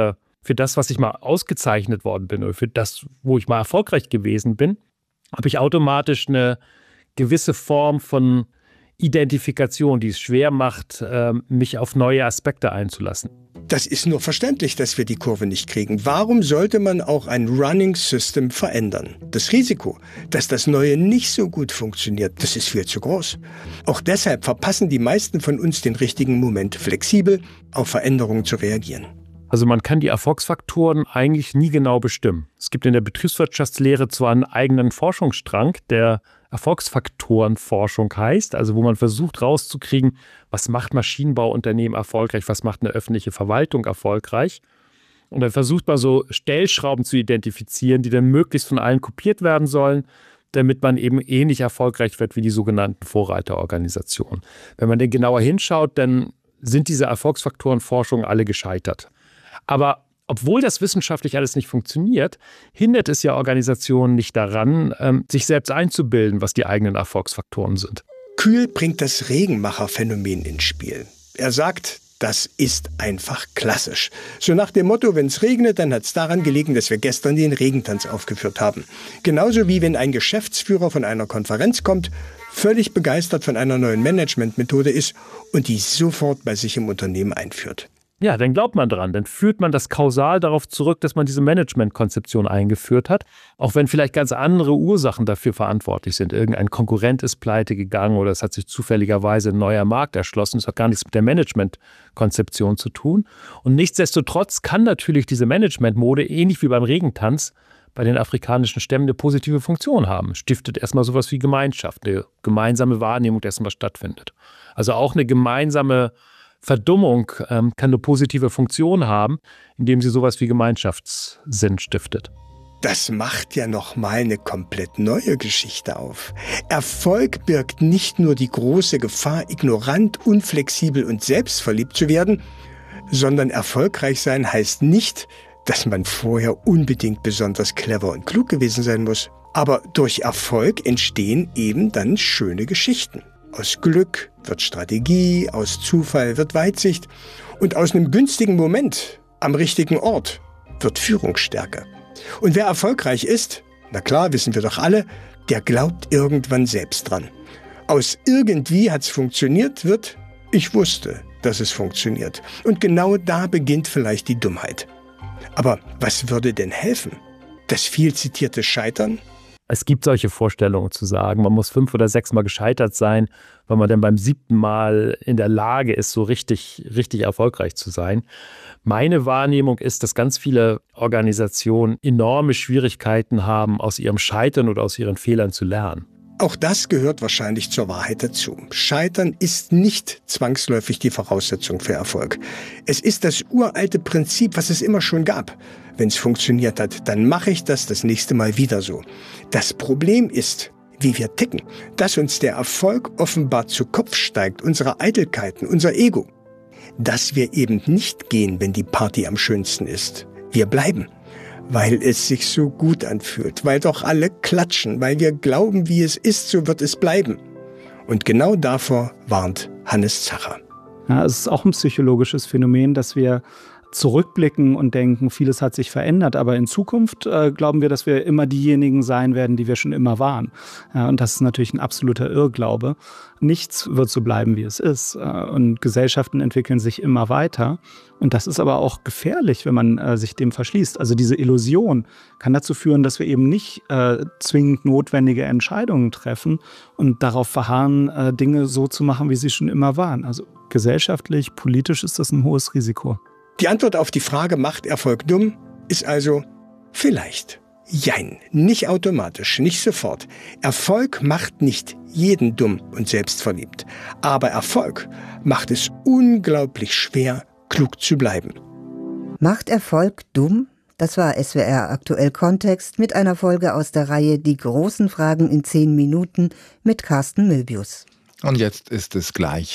für das, was ich mal ausgezeichnet worden bin oder für das, wo ich mal erfolgreich gewesen bin, habe ich automatisch eine gewisse Form von Identifikation, die es schwer macht, mich auf neue Aspekte einzulassen. Das ist nur verständlich, dass wir die Kurve nicht kriegen. Warum sollte man auch ein Running System verändern? Das Risiko, dass das Neue nicht so gut funktioniert, das ist viel zu groß. Auch deshalb verpassen die meisten von uns den richtigen Moment, flexibel auf Veränderungen zu reagieren. Also man kann die Erfolgsfaktoren eigentlich nie genau bestimmen. Es gibt in der Betriebswirtschaftslehre zwar einen eigenen Forschungsstrang, der Erfolgsfaktorenforschung heißt, also wo man versucht rauszukriegen, was macht Maschinenbauunternehmen erfolgreich, was macht eine öffentliche Verwaltung erfolgreich. Und dann versucht man so Stellschrauben zu identifizieren, die dann möglichst von allen kopiert werden sollen, damit man eben ähnlich erfolgreich wird wie die sogenannten Vorreiterorganisationen. Wenn man denn genauer hinschaut, dann sind diese Erfolgsfaktorenforschungen alle gescheitert. Aber obwohl das wissenschaftlich alles nicht funktioniert, hindert es ja Organisationen nicht daran, sich selbst einzubilden, was die eigenen Erfolgsfaktoren sind. Kühl bringt das Regenmacherphänomen ins Spiel. Er sagt, das ist einfach klassisch. So nach dem Motto, wenn es regnet, dann hat es daran gelegen, dass wir gestern den Regentanz aufgeführt haben. Genauso wie wenn ein Geschäftsführer von einer Konferenz kommt, völlig begeistert von einer neuen Managementmethode ist und die sofort bei sich im Unternehmen einführt. Ja, dann glaubt man dran, dann führt man das kausal darauf zurück, dass man diese Managementkonzeption eingeführt hat, auch wenn vielleicht ganz andere Ursachen dafür verantwortlich sind. Irgendein Konkurrent ist pleite gegangen oder es hat sich zufälligerweise ein neuer Markt erschlossen. Das hat gar nichts mit der Managementkonzeption zu tun. Und nichtsdestotrotz kann natürlich diese Managementmode, ähnlich wie beim Regentanz, bei den afrikanischen Stämmen eine positive Funktion haben. Stiftet erstmal sowas wie Gemeinschaft, eine gemeinsame Wahrnehmung dessen, was stattfindet. Also auch eine gemeinsame Verdummung kann eine positive Funktion haben, indem sie sowas wie Gemeinschaftssinn stiftet. Das macht ja nochmal eine komplett neue Geschichte auf. Erfolg birgt nicht nur die große Gefahr, ignorant, unflexibel und selbstverliebt zu werden, sondern erfolgreich sein heißt nicht, dass man vorher unbedingt besonders clever und klug gewesen sein muss. Aber durch Erfolg entstehen eben dann schöne Geschichten. Aus Glück wird Strategie, aus Zufall wird Weitsicht und aus einem günstigen Moment am richtigen Ort wird Führungsstärke. Und wer erfolgreich ist, na klar, wissen wir doch alle, der glaubt irgendwann selbst dran. Aus irgendwie hat's funktioniert wird, ich wusste, dass es funktioniert. Und genau da beginnt vielleicht die Dummheit. Aber was würde denn helfen? Das viel zitierte Scheitern? Es gibt solche Vorstellungen zu sagen, man muss 5 oder 6 Mal gescheitert sein, weil man dann beim 7. Mal in der Lage ist, so richtig erfolgreich zu sein. Meine Wahrnehmung ist, dass ganz viele Organisationen enorme Schwierigkeiten haben, aus ihrem Scheitern oder aus ihren Fehlern zu lernen. Auch das gehört wahrscheinlich zur Wahrheit dazu. Scheitern ist nicht zwangsläufig die Voraussetzung für Erfolg. Es ist das uralte Prinzip, was es immer schon gab. Wenn es funktioniert hat, dann mache ich das nächste Mal wieder so. Das Problem ist, wie wir ticken, dass uns der Erfolg offenbar zu Kopf steigt, unsere Eitelkeiten, unser Ego. Dass wir eben nicht gehen, wenn die Party am schönsten ist. Wir bleiben, weil es sich so gut anfühlt, weil doch alle klatschen, weil wir glauben, wie es ist, so wird es bleiben. Und genau davor warnt Hannes Zacher. Ja, es ist auch ein psychologisches Phänomen, dass wir zurückblicken und denken, vieles hat sich verändert, aber in Zukunft glauben wir, dass wir immer diejenigen sein werden, die wir schon immer waren. Ja, und das ist natürlich ein absoluter Irrglaube. Nichts wird so bleiben, wie es ist. Und Gesellschaften entwickeln sich immer weiter. Und das ist aber auch gefährlich, wenn man sich dem verschließt. Also diese Illusion kann dazu führen, dass wir eben nicht zwingend notwendige Entscheidungen treffen und darauf verharren, Dinge so zu machen, wie sie schon immer waren. Also gesellschaftlich, politisch ist das ein hohes Risiko. Die Antwort auf die Frage, macht Erfolg dumm, ist also vielleicht. Jein, nicht automatisch, nicht sofort. Erfolg macht nicht jeden dumm und selbstverliebt. Aber Erfolg macht es unglaublich schwer, klug zu bleiben. Macht Erfolg dumm? Das war SWR Aktuell Kontext mit einer Folge aus der Reihe Die großen Fragen in 10 Minuten mit Carsten Möbius. Und jetzt ist es gleich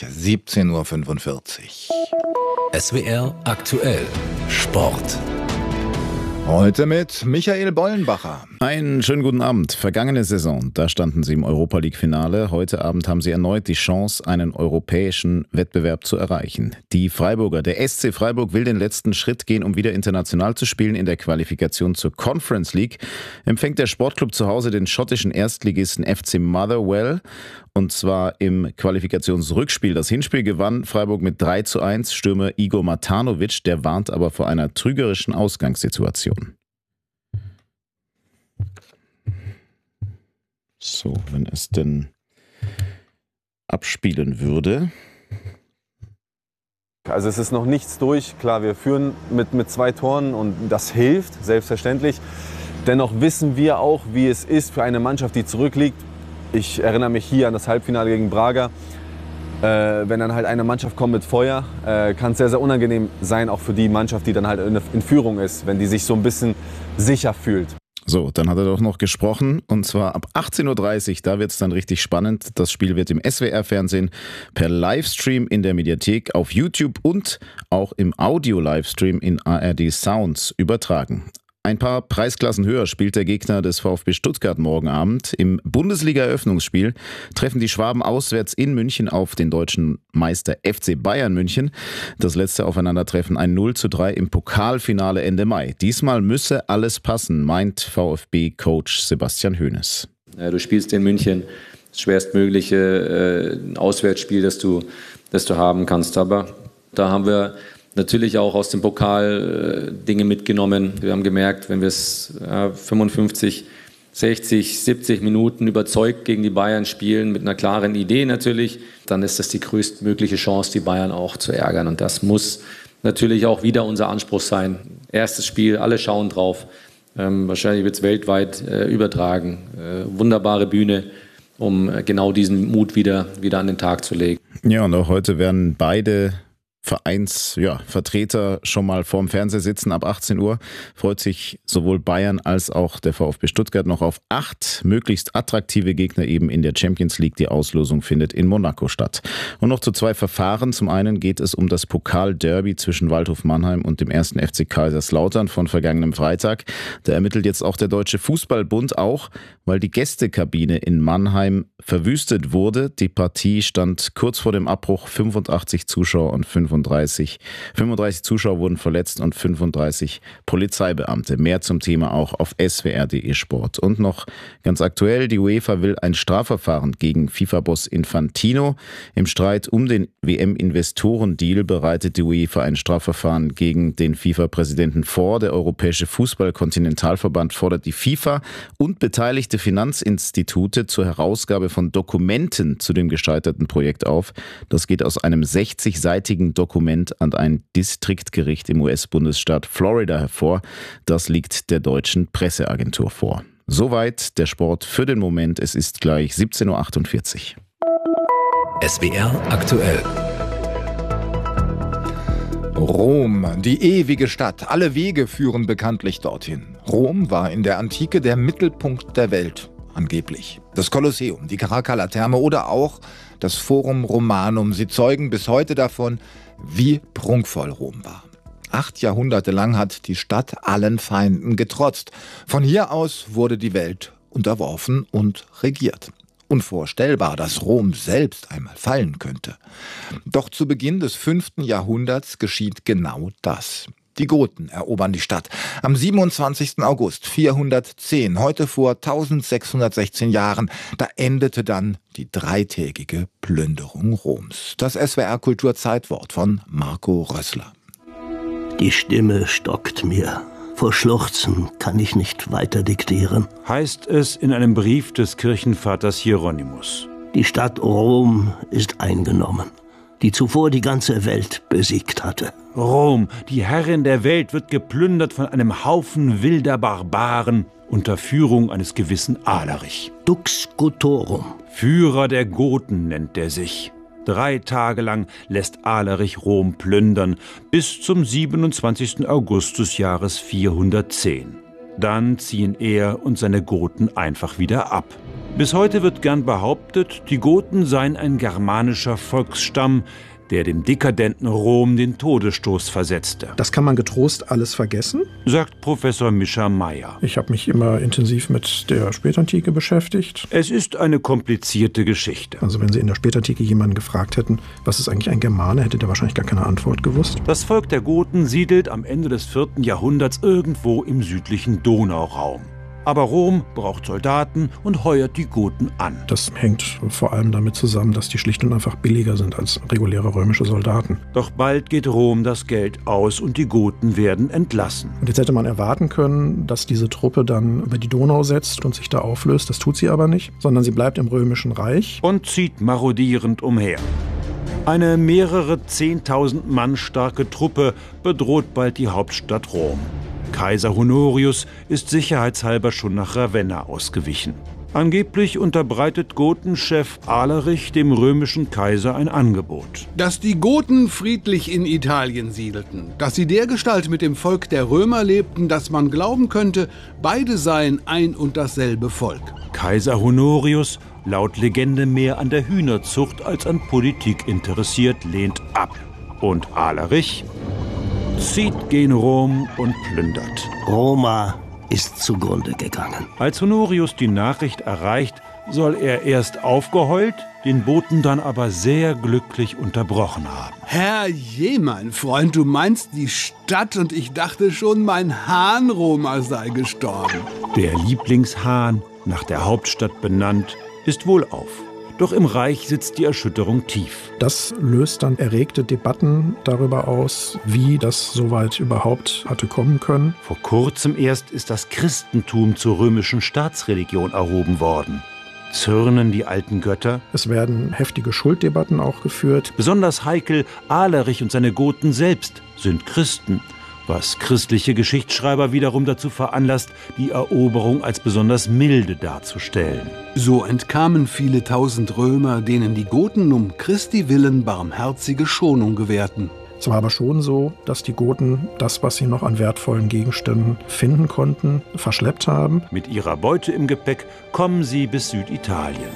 17:45 Uhr. SWR Aktuell Sport. Heute mit Michael Bollenbacher. Einen schönen guten Abend. Vergangene Saison, da standen sie im Europa-League-Finale. Heute Abend haben sie erneut die Chance, einen europäischen Wettbewerb zu erreichen. Die Freiburger, der SC Freiburg, will den letzten Schritt gehen, um wieder international zu spielen. In der Qualifikation zur Conference League empfängt der Sportclub zu Hause den schottischen Erstligisten FC Motherwell. Und zwar im Qualifikationsrückspiel. Das Hinspiel gewann Freiburg mit 3:1. Stürmer Igor Matanovic, der warnt aber vor einer trügerischen Ausgangssituation. So, wenn es denn abspielen würde. Also es ist noch nichts durch. Klar, wir führen mit 2 Toren und das hilft, selbstverständlich. Dennoch wissen wir auch, wie es ist für eine Mannschaft, die zurückliegt. Ich erinnere mich hier an das Halbfinale gegen Braga. Wenn dann halt eine Mannschaft kommt mit Feuer, kann es sehr, sehr unangenehm sein, auch für die Mannschaft, die dann halt in Führung ist, wenn die sich so ein bisschen sicher fühlt. So, dann hat er doch noch gesprochen, und zwar ab 18:30 Uhr, da wird es dann richtig spannend. Das Spiel wird im SWR-Fernsehen per Livestream in der Mediathek auf YouTube und auch im Audio-Livestream in ARD Sounds übertragen. Ein paar Preisklassen höher spielt der Gegner des VfB Stuttgart morgen Abend. Im Bundesliga-Eröffnungsspiel treffen die Schwaben auswärts in München auf den deutschen Meister FC Bayern München. Das letzte Aufeinandertreffen ein 0:3 im Pokalfinale Ende Mai. Diesmal müsse alles passen, meint VfB-Coach Sebastian Hoeneß. Ja, du spielst in München das schwerstmögliche Auswärtsspiel, das du haben kannst. Aber da haben wir natürlich auch aus dem Pokal Dinge mitgenommen. Wir haben gemerkt, wenn wir es 55, 60, 70 Minuten überzeugt gegen die Bayern spielen, mit einer klaren Idee natürlich, dann ist das die größtmögliche Chance, die Bayern auch zu ärgern. Und das muss natürlich auch wieder unser Anspruch sein. Erstes Spiel, alle schauen drauf. Wahrscheinlich wird es weltweit übertragen. Wunderbare Bühne, um genau diesen Mut wieder an den Tag zu legen. Ja, und auch heute werden beide Vertreter schon mal vorm Fernseher sitzen. Ab 18 Uhr freut sich sowohl Bayern als auch der VfB Stuttgart noch auf 8 möglichst attraktive Gegner eben in der Champions League. Die Auslosung findet in Monaco statt. Und noch zu 2 Verfahren. Zum einen geht es um das Pokal-Derby zwischen Waldhof Mannheim und dem 1. FC Kaiserslautern von vergangenem Freitag. Da ermittelt jetzt auch der Deutsche Fußballbund, auch weil die Gästekabine in Mannheim verwüstet wurde. Die Partie stand kurz vor dem Abbruch. 85 Zuschauer und 35 Zuschauer wurden verletzt und 35 Polizeibeamte. Mehr zum Thema auch auf swr.de Sport. Und noch ganz aktuell, die UEFA will ein Strafverfahren gegen FIFA-Boss Infantino. Im Streit um den WM-Investoren-Deal bereitet die UEFA ein Strafverfahren gegen den FIFA-Präsidenten vor. Der Europäische Fußball-Kontinentalverband fordert die FIFA und beteiligte Finanzinstitute zur Herausgabe von Dokumenten zu dem gescheiterten Projekt auf. Das geht aus einem 60-seitigen Dokument an ein Distriktgericht im US-Bundesstaat Florida hervor. Das liegt der deutschen Presseagentur vor. Soweit der Sport für den Moment. Es ist gleich 17:48 Uhr. SWR aktuell. Rom, die ewige Stadt. Alle Wege führen bekanntlich dorthin. Rom war in der Antike der Mittelpunkt der Welt, angeblich. Das Kolosseum, die Caracalla-Therme oder auch das Forum Romanum. Sie zeugen bis heute davon, wie prunkvoll Rom war. 8 Jahrhunderte lang hat die Stadt allen Feinden getrotzt. Von hier aus wurde die Welt unterworfen und regiert. Unvorstellbar, dass Rom selbst einmal fallen könnte. Doch zu Beginn des 5. Jahrhunderts geschieht genau das. Die Goten erobern die Stadt. Am 27. August 410, heute vor 1616 Jahren, da endete dann die 3-tägige Plünderung Roms. Das SWR-Kulturzeitwort von Marco Rössler. Die Stimme stockt mir. Vor Schluchzen kann ich nicht weiter diktieren. Heißt es in einem Brief des Kirchenvaters Hieronymus. Die Stadt Rom ist eingenommen, die zuvor die ganze Welt besiegt hatte. Rom, die Herrin der Welt, wird geplündert von einem Haufen wilder Barbaren unter Führung eines gewissen Alarich. Dux Gotorum. Führer der Goten nennt er sich. 3 Tage lang lässt Alarich Rom plündern, bis zum 27. August des Jahres 410. Dann ziehen er und seine Goten einfach wieder ab. Bis heute wird gern behauptet, die Goten seien ein germanischer Volksstamm, der dem dekadenten Rom den Todesstoß versetzte. Das kann man getrost alles vergessen, sagt Professor Mischa Meyer. Ich habe mich immer intensiv mit der Spätantike beschäftigt. Es ist eine komplizierte Geschichte. Also wenn Sie in der Spätantike jemanden gefragt hätten, was ist eigentlich ein Germane, hätte der wahrscheinlich gar keine Antwort gewusst. Das Volk der Goten siedelt am Ende des 4. Jahrhunderts irgendwo im südlichen Donauraum. Aber Rom braucht Soldaten und heuert die Goten an. Das hängt vor allem damit zusammen, dass die schlicht und einfach billiger sind als reguläre römische Soldaten. Doch bald geht Rom das Geld aus und die Goten werden entlassen. Und jetzt hätte man erwarten können, dass diese Truppe dann über die Donau setzt und sich da auflöst. Das tut sie aber nicht, sondern sie bleibt im Römischen Reich. Und zieht marodierend umher. Eine mehrere 10.000 Mann starke Truppe bedroht bald die Hauptstadt Rom. Kaiser Honorius ist sicherheitshalber schon nach Ravenna ausgewichen. Angeblich unterbreitet Gotenchef Alarich dem römischen Kaiser ein Angebot. Dass die Goten friedlich in Italien siedelten, dass sie dergestalt mit dem Volk der Römer lebten, dass man glauben könnte, beide seien ein und dasselbe Volk. Kaiser Honorius, laut Legende mehr an der Hühnerzucht als an Politik interessiert, lehnt ab. Und Alarich zieht gen Rom und plündert. Roma ist zugrunde gegangen. Als Honorius die Nachricht erreicht, soll er erst aufgeheult, den Boten dann aber sehr glücklich unterbrochen haben. Herrje, mein Freund, du meinst die Stadt und ich dachte schon, mein Hahn Roma sei gestorben. Der Lieblingshahn, nach der Hauptstadt benannt, ist wohlauf. Doch im Reich sitzt die Erschütterung tief. Das löst dann erregte Debatten darüber aus, wie das soweit überhaupt hatte kommen können. Vor kurzem erst ist das Christentum zur römischen Staatsreligion erhoben worden. Zürnen die alten Götter? Es werden heftige Schulddebatten auch geführt. Besonders heikel, Alarich und seine Goten selbst sind Christen, was christliche Geschichtsschreiber wiederum dazu veranlasst, die Eroberung als besonders milde darzustellen. So entkamen viele tausend Römer, denen die Goten um Christi willen barmherzige Schonung gewährten. Es war aber schon so, dass die Goten das, was sie noch an wertvollen Gegenständen finden konnten, verschleppt haben. Mit ihrer Beute im Gepäck kommen sie bis Süditalien.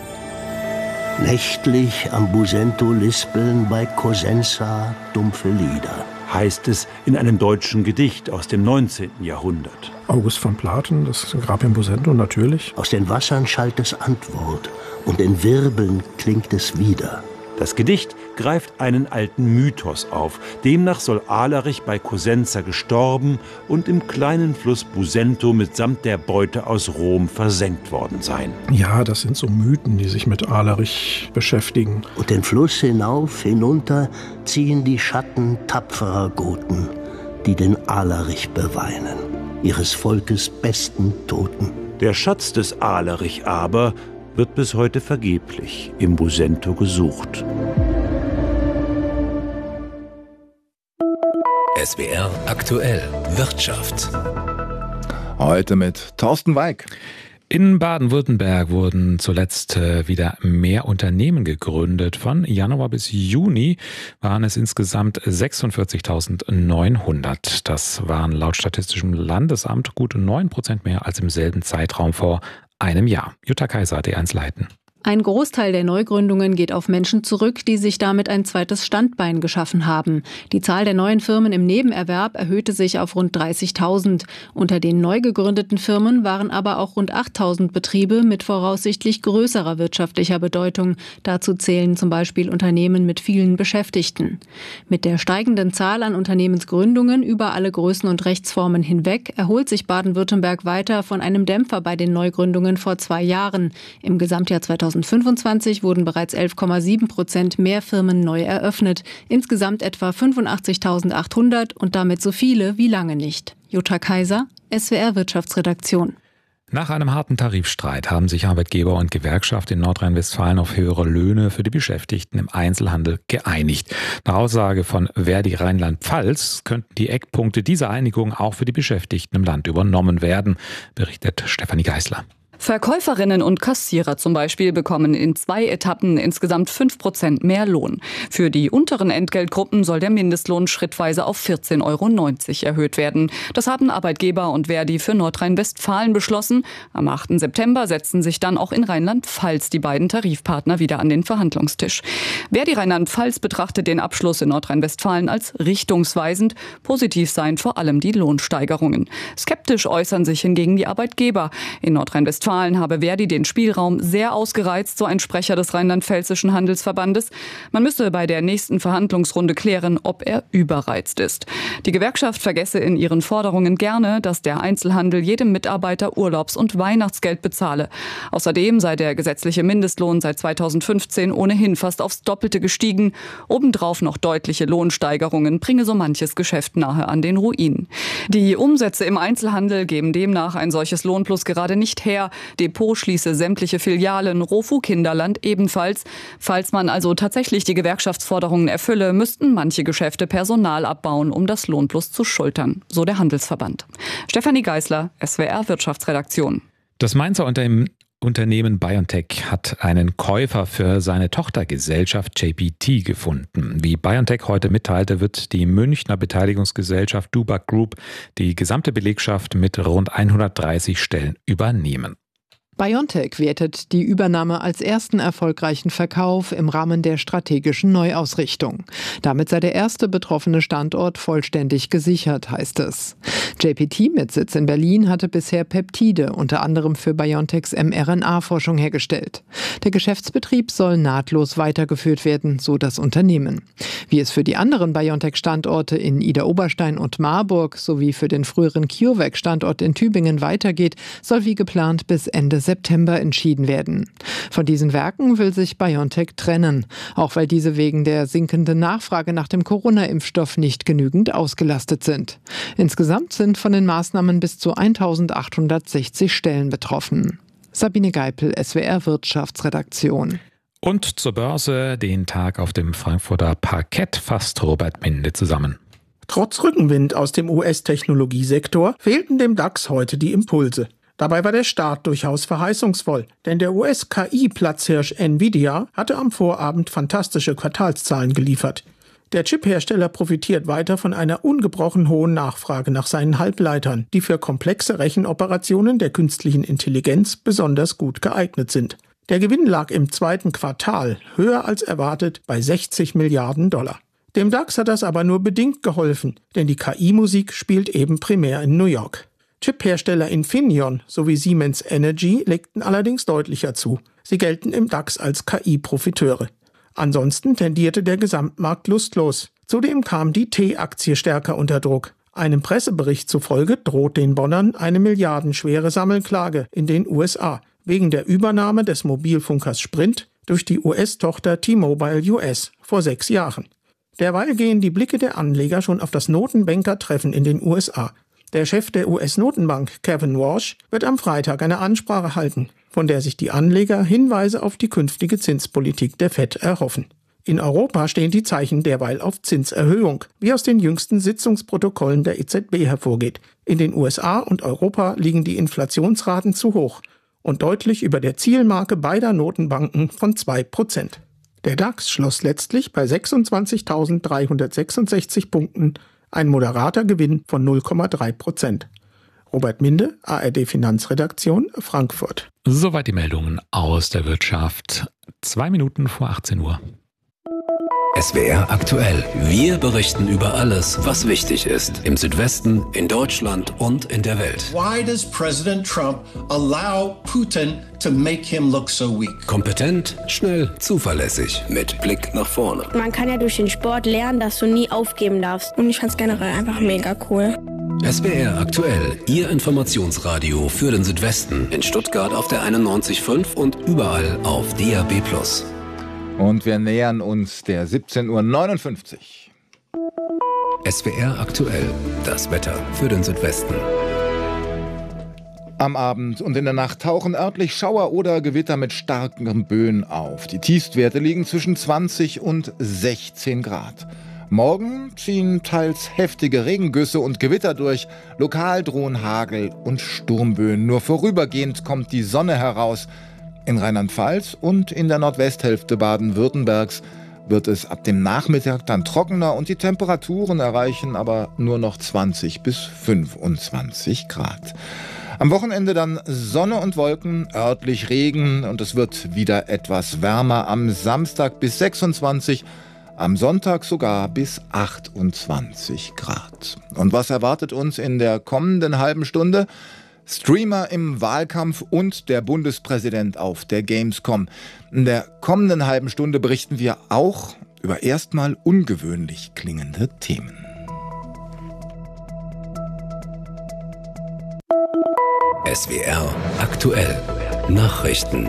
Nächtlich am Busento lispeln bei Cosenza dumpfe Lieder, heißt es in einem deutschen Gedicht aus dem 19. Jahrhundert. August von Platen, das Grab in Busento natürlich. Aus den Wassern schallt es Antwort und in Wirbeln klingt es wieder. Das Gedicht greift einen alten Mythos auf. Demnach soll Alarich bei Cosenza gestorben und im kleinen Fluss Busento mitsamt der Beute aus Rom versenkt worden sein. Ja, das sind so Mythen, die sich mit Alarich beschäftigen. Und den Fluss hinauf, hinunter ziehen die Schatten tapferer Goten, die den Alarich beweinen, ihres Volkes besten Toten. Der Schatz des Alarich aber wird bis heute vergeblich im Busento gesucht. SWR aktuell Wirtschaft. Heute mit Thorsten Weig. In Baden-Württemberg wurden zuletzt wieder mehr Unternehmen gegründet. Von Januar bis Juni waren es insgesamt 46.900. Das waren laut Statistischem Landesamt gut 9% mehr als im selben Zeitraum vor einem Jahr. Jutta Kaiser, D1 Leiten. Ein Großteil der Neugründungen geht auf Menschen zurück, die sich damit ein zweites Standbein geschaffen haben. Die Zahl der neuen Firmen im Nebenerwerb erhöhte sich auf rund 30.000. Unter den neu gegründeten Firmen waren aber auch rund 8.000 Betriebe mit voraussichtlich größerer wirtschaftlicher Bedeutung. Dazu zählen zum Beispiel Unternehmen mit vielen Beschäftigten. Mit der steigenden Zahl an Unternehmensgründungen über alle Größen und Rechtsformen hinweg erholt sich Baden-Württemberg weiter von einem Dämpfer bei den Neugründungen vor 2 Jahren. Im Gesamtjahr 2025 wurden bereits 11,7% mehr Firmen neu eröffnet. Insgesamt etwa 85.800 und damit so viele wie lange nicht. Jutta Kaiser, SWR Wirtschaftsredaktion. Nach einem harten Tarifstreit haben sich Arbeitgeber und Gewerkschaft in Nordrhein-Westfalen auf höhere Löhne für die Beschäftigten im Einzelhandel geeinigt. Nach Aussage von Verdi Rheinland-Pfalz könnten die Eckpunkte dieser Einigung auch für die Beschäftigten im Land übernommen werden, berichtet Stefanie Geisler. Verkäuferinnen und Kassierer zum Beispiel bekommen in 2 Etappen insgesamt 5% mehr Lohn. Für die unteren Entgeltgruppen soll der Mindestlohn schrittweise auf 14,90 € erhöht werden. Das haben Arbeitgeber und Verdi für Nordrhein-Westfalen beschlossen. Am 8. September setzen sich dann auch in Rheinland-Pfalz die beiden Tarifpartner wieder an den Verhandlungstisch. Verdi Rheinland-Pfalz betrachtet den Abschluss in Nordrhein-Westfalen als richtungsweisend. Positiv seien vor allem die Lohnsteigerungen. Skeptisch äußern sich hingegen die Arbeitgeber. In Nordrhein-Westfalen habe Verdi den Spielraum sehr ausgereizt, so ein Sprecher des Rheinland-Pfälzischen Handelsverbandes. Man müsse bei der nächsten Verhandlungsrunde klären, ob er überreizt ist. Die Gewerkschaft vergesse in ihren Forderungen gerne, dass der Einzelhandel jedem Mitarbeiter Urlaubs- und Weihnachtsgeld bezahle. Außerdem sei der gesetzliche Mindestlohn seit 2015 ohnehin fast aufs Doppelte gestiegen. Obendrauf noch deutliche Lohnsteigerungen bringe so manches Geschäft nahe an den Ruin. Die Umsätze im Einzelhandel geben demnach ein solches Lohnplus gerade nicht her. Depot schließe sämtliche Filialen, Rofu Kinderland ebenfalls. Falls man also tatsächlich die Gewerkschaftsforderungen erfülle, müssten manche Geschäfte Personal abbauen, um das Lohnplus zu schultern, so der Handelsverband. Stefanie Geisler, SWR Wirtschaftsredaktion. Das Mainzer Unternehmen BioNTech hat einen Käufer für seine Tochtergesellschaft JPT gefunden. Wie BioNTech heute mitteilte, wird die Münchner Beteiligungsgesellschaft Dubac Group die gesamte Belegschaft mit rund 130 Stellen übernehmen. BioNTech wertet die Übernahme als ersten erfolgreichen Verkauf im Rahmen der strategischen Neuausrichtung. Damit sei der erste betroffene Standort vollständig gesichert, heißt es. JPT mit Sitz in Berlin hatte bisher Peptide, unter anderem für BioNTechs mRNA-Forschung hergestellt. Der Geschäftsbetrieb soll nahtlos weitergeführt werden, so das Unternehmen. Wie es für die anderen BioNTech-Standorte in Idar-Oberstein und Marburg sowie für den früheren CureVac-Standort in Tübingen weitergeht, soll wie geplant bis Ende September entschieden werden. Von diesen Werken will sich BioNTech trennen, auch weil diese wegen der sinkenden Nachfrage nach dem Corona-Impfstoff nicht genügend ausgelastet sind. Insgesamt sind von den Maßnahmen bis zu 1860 Stellen betroffen. Sabine Geipel, SWR Wirtschaftsredaktion. Und zur Börse, den Tag auf dem Frankfurter Parkett fasst Robert Minde zusammen. Trotz Rückenwind aus dem US-Technologiesektor fehlten dem DAX heute die Impulse. Dabei war der Start durchaus verheißungsvoll, denn der US-KI-Platzhirsch Nvidia hatte am Vorabend fantastische Quartalszahlen geliefert. Der Chiphersteller profitiert weiter von einer ungebrochen hohen Nachfrage nach seinen Halbleitern, die für komplexe Rechenoperationen der künstlichen Intelligenz besonders gut geeignet sind. Der Gewinn lag im 2. Quartal höher als erwartet bei 60 Milliarden $. Dem DAX hat das aber nur bedingt geholfen, denn die KI-Musik spielt eben primär in New York. Chiphersteller Infineon sowie Siemens Energy legten allerdings deutlicher zu. Sie gelten im DAX als KI-Profiteure. Ansonsten tendierte der Gesamtmarkt lustlos. Zudem kam die T-Aktie stärker unter Druck. Einem Pressebericht zufolge droht den Bonnern eine milliardenschwere Sammelklage in den USA wegen der Übernahme des Mobilfunkers Sprint durch die US-Tochter T-Mobile US vor 6 Jahren. Derweil gehen die Blicke der Anleger schon auf das Notenbankertreffen in den USA. Der Chef der US-Notenbank, Kevin Warsh, wird am Freitag eine Ansprache halten, von der sich die Anleger Hinweise auf die künftige Zinspolitik der FED erhoffen. In Europa stehen die Zeichen derweil auf Zinserhöhung, wie aus den jüngsten Sitzungsprotokollen der EZB hervorgeht. In den USA und Europa liegen die Inflationsraten zu hoch und deutlich über der Zielmarke beider Notenbanken von 2%. Der DAX schloss letztlich bei 26.366 Punkten, ein moderater Gewinn von 0,3%. Robert Minde, ARD Finanzredaktion, Frankfurt. Soweit die Meldungen aus der Wirtschaft. 2 Minuten vor 18 Uhr. SWR aktuell. Wir berichten über alles, was wichtig ist. Im Südwesten, in Deutschland und in der Welt. Why does President Trump allow Putin to make him look so weak? Kompetent, schnell, zuverlässig, mit Blick nach vorne. Man kann ja durch den Sport lernen, dass du nie aufgeben darfst. Und ich fand's generell einfach mega cool. SWR aktuell, Ihr Informationsradio für den Südwesten. In Stuttgart auf der 91.5 und überall auf DAB+. Und wir nähern uns der 17:59 Uhr. SWR aktuell, das Wetter für den Südwesten. Am Abend und in der Nacht tauchen örtlich Schauer oder Gewitter mit starken Böen auf. Die Tiefstwerte liegen zwischen 20 und 16 Grad. Morgen ziehen teils heftige Regengüsse und Gewitter durch. Lokal drohen Hagel und Sturmböen. Nur vorübergehend kommt die Sonne heraus. In Rheinland-Pfalz und in der Nordwesthälfte Baden-Württembergs wird es ab dem Nachmittag dann trockener und die Temperaturen erreichen aber nur noch 20 bis 25 Grad. Am Wochenende dann Sonne und Wolken, örtlich Regen und es wird wieder etwas wärmer. Am Samstag bis 26, am Sonntag sogar bis 28 Grad. Und was erwartet uns in der kommenden halben Stunde? Streamer im Wahlkampf und der Bundespräsident auf der Gamescom. In der kommenden halben Stunde berichten wir auch über erstmal ungewöhnlich klingende Themen. SWR aktuell Nachrichten.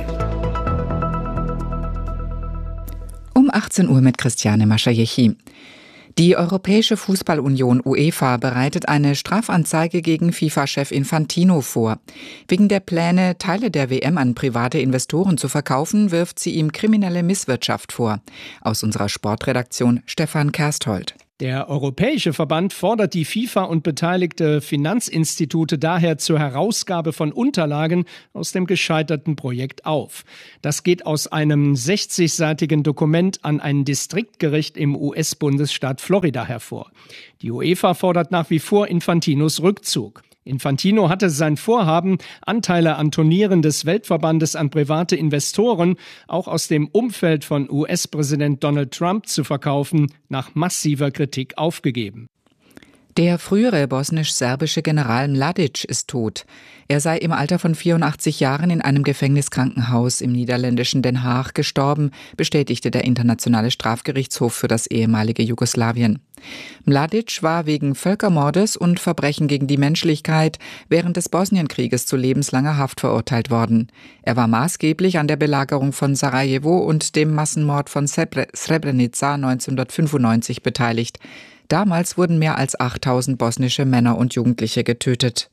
Um 18 Uhr mit Christiane Maschajechi. Die Europäische Fußballunion UEFA bereitet eine Strafanzeige gegen FIFA-Chef Infantino vor. Wegen der Pläne, Teile der WM an private Investoren zu verkaufen, wirft sie ihm kriminelle Misswirtschaft vor. Aus unserer Sportredaktion Stefan Kersthold. Der Europäische Verband fordert die FIFA und beteiligte Finanzinstitute daher zur Herausgabe von Unterlagen aus dem gescheiterten Projekt auf. Das geht aus einem 60-seitigen Dokument an ein Distriktgericht im US-Bundesstaat Florida hervor. Die UEFA fordert nach wie vor Infantinos Rückzug. Infantino hatte sein Vorhaben, Anteile an Turnieren des Weltverbandes an private Investoren, auch aus dem Umfeld von US-Präsident Donald Trump zu verkaufen, nach massiver Kritik aufgegeben. Der frühere bosnisch-serbische General Mladic ist tot. Er sei im Alter von 84 Jahren in einem Gefängniskrankenhaus im niederländischen Den Haag gestorben, bestätigte der Internationale Strafgerichtshof für das ehemalige Jugoslawien. Mladic war wegen Völkermordes und Verbrechen gegen die Menschlichkeit während des Bosnienkrieges zu lebenslanger Haft verurteilt worden. Er war maßgeblich an der Belagerung von Sarajevo und dem Massenmord von Srebrenica 1995 beteiligt. Damals wurden mehr als 8000 bosnische Männer und Jugendliche getötet.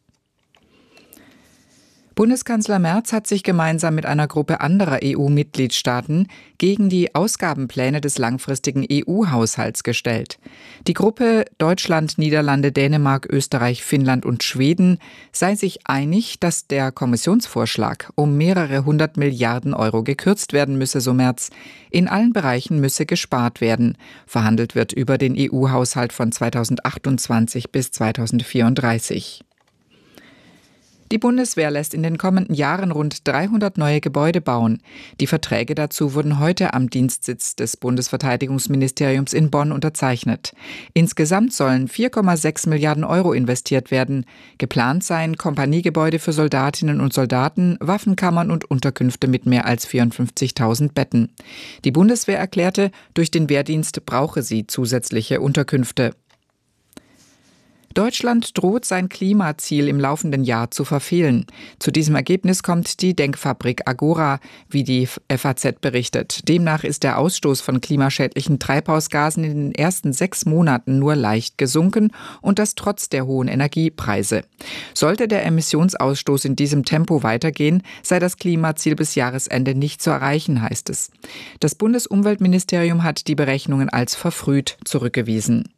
Bundeskanzler Merz hat sich gemeinsam mit einer Gruppe anderer EU-Mitgliedstaaten gegen die Ausgabenpläne des langfristigen EU-Haushalts gestellt. Die Gruppe Deutschland, Niederlande, Dänemark, Österreich, Finnland und Schweden sei sich einig, dass der Kommissionsvorschlag um mehrere 100 Milliarden Euro gekürzt werden müsse, so Merz. In allen Bereichen müsse gespart werden. Verhandelt wird über den EU-Haushalt von 2028 bis 2034. Die Bundeswehr lässt in den kommenden Jahren rund 300 neue Gebäude bauen. Die Verträge dazu wurden heute am Dienstsitz des Bundesverteidigungsministeriums in Bonn unterzeichnet. Insgesamt sollen 4,6 Milliarden Euro investiert werden. Geplant seien Kompaniegebäude für Soldatinnen und Soldaten, Waffenkammern und Unterkünfte mit mehr als 54.000 Betten. Die Bundeswehr erklärte, durch den Wehrdienst brauche sie zusätzliche Unterkünfte. Deutschland droht, sein Klimaziel im laufenden Jahr zu verfehlen. Zu diesem Ergebnis kommt die Denkfabrik Agora, wie die FAZ berichtet. Demnach ist der Ausstoß von klimaschädlichen Treibhausgasen in den ersten 6 Monaten nur leicht gesunken und das trotz der hohen Energiepreise. Sollte der Emissionsausstoß in diesem Tempo weitergehen, sei das Klimaziel bis Jahresende nicht zu erreichen, heißt es. Das Bundesumweltministerium hat die Berechnungen als verfrüht zurückgewiesen.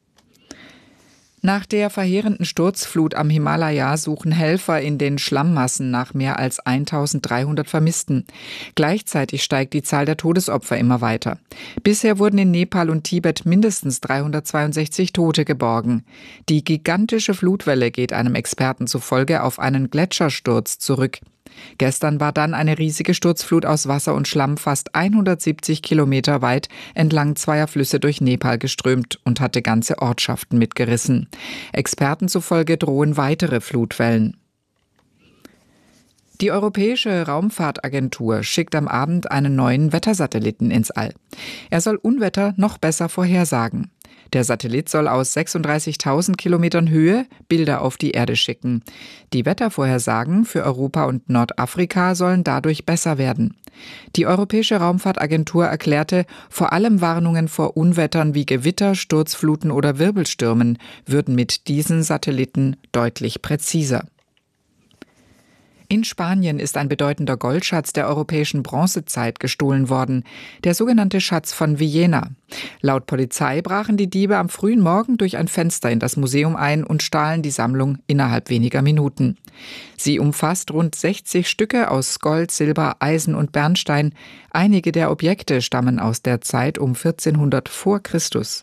Nach der verheerenden Sturzflut am Himalaya suchen Helfer in den Schlammmassen nach mehr als 1300 Vermissten. Gleichzeitig steigt die Zahl der Todesopfer immer weiter. Bisher wurden in Nepal und Tibet mindestens 362 Tote geborgen. Die gigantische Flutwelle geht einem Experten zufolge auf einen Gletschersturz zurück. Gestern war dann eine riesige Sturzflut aus Wasser und Schlamm fast 170 Kilometer weit entlang zweier Flüsse durch Nepal geströmt und hatte ganze Ortschaften mitgerissen. Experten zufolge drohen weitere Flutwellen. Die Europäische Raumfahrtagentur schickt am Abend einen neuen Wettersatelliten ins All. Er soll Unwetter noch besser vorhersagen. Der Satellit soll aus 36.000 Kilometern Höhe Bilder auf die Erde schicken. Die Wettervorhersagen für Europa und Nordafrika sollen dadurch besser werden. Die Europäische Raumfahrtagentur erklärte, vor allem Warnungen vor Unwettern wie Gewitter, Sturzfluten oder Wirbelstürmen würden mit diesen Satelliten deutlich präziser. In Spanien ist ein bedeutender Goldschatz der europäischen Bronzezeit gestohlen worden, der sogenannte Schatz von Villena. Laut Polizei brachen die Diebe am frühen Morgen durch ein Fenster in das Museum ein und stahlen die Sammlung innerhalb weniger Minuten. Sie umfasst rund 60 Stücke aus Gold, Silber, Eisen und Bernstein. Einige der Objekte stammen aus der Zeit um 1400 vor Christus.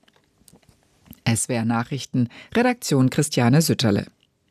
SWR Nachrichten, Redaktion Christiane Sütterle.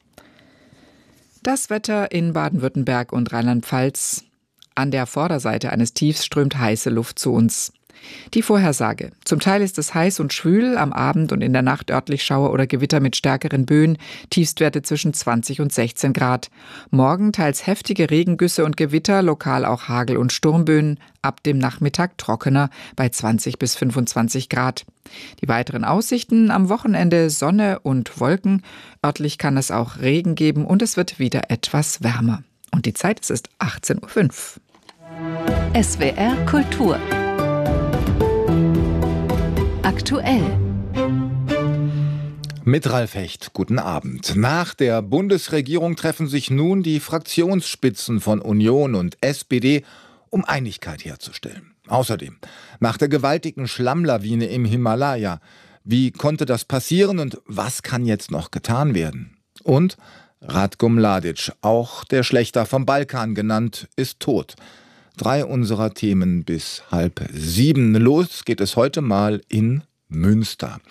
Das Wetter in Baden-Württemberg und Rheinland-Pfalz. An der Vorderseite eines Tiefs strömt heiße Luft zu uns. Die Vorhersage. Zum Teil ist es heiß und schwül, am Abend und in der Nacht örtlich Schauer oder Gewitter mit stärkeren Böen, Tiefstwerte zwischen 20 und 16 Grad. Morgen teils heftige Regengüsse und Gewitter, lokal auch Hagel- und Sturmböen, ab dem Nachmittag trockener bei 20 bis 25 Grad. Die weiteren Aussichten: am Wochenende Sonne und Wolken, örtlich kann es auch Regen geben und es wird wieder etwas wärmer. Und die Zeit, es ist 18:05 Uhr. SWR Kultur aktuell. Mit Ralf Hecht, guten Abend. Nach der Bundesregierung treffen sich nun die Fraktionsspitzen von Union und SPD, um Einigkeit herzustellen. Außerdem, nach der gewaltigen Schlammlawine im Himalaya, wie konnte das passieren und was kann jetzt noch getan werden? Und Ratko Mladic, auch der Schlächter vom Balkan genannt, ist tot. 3 unserer Themen bis 6:30. Los geht es heute mal in Münster.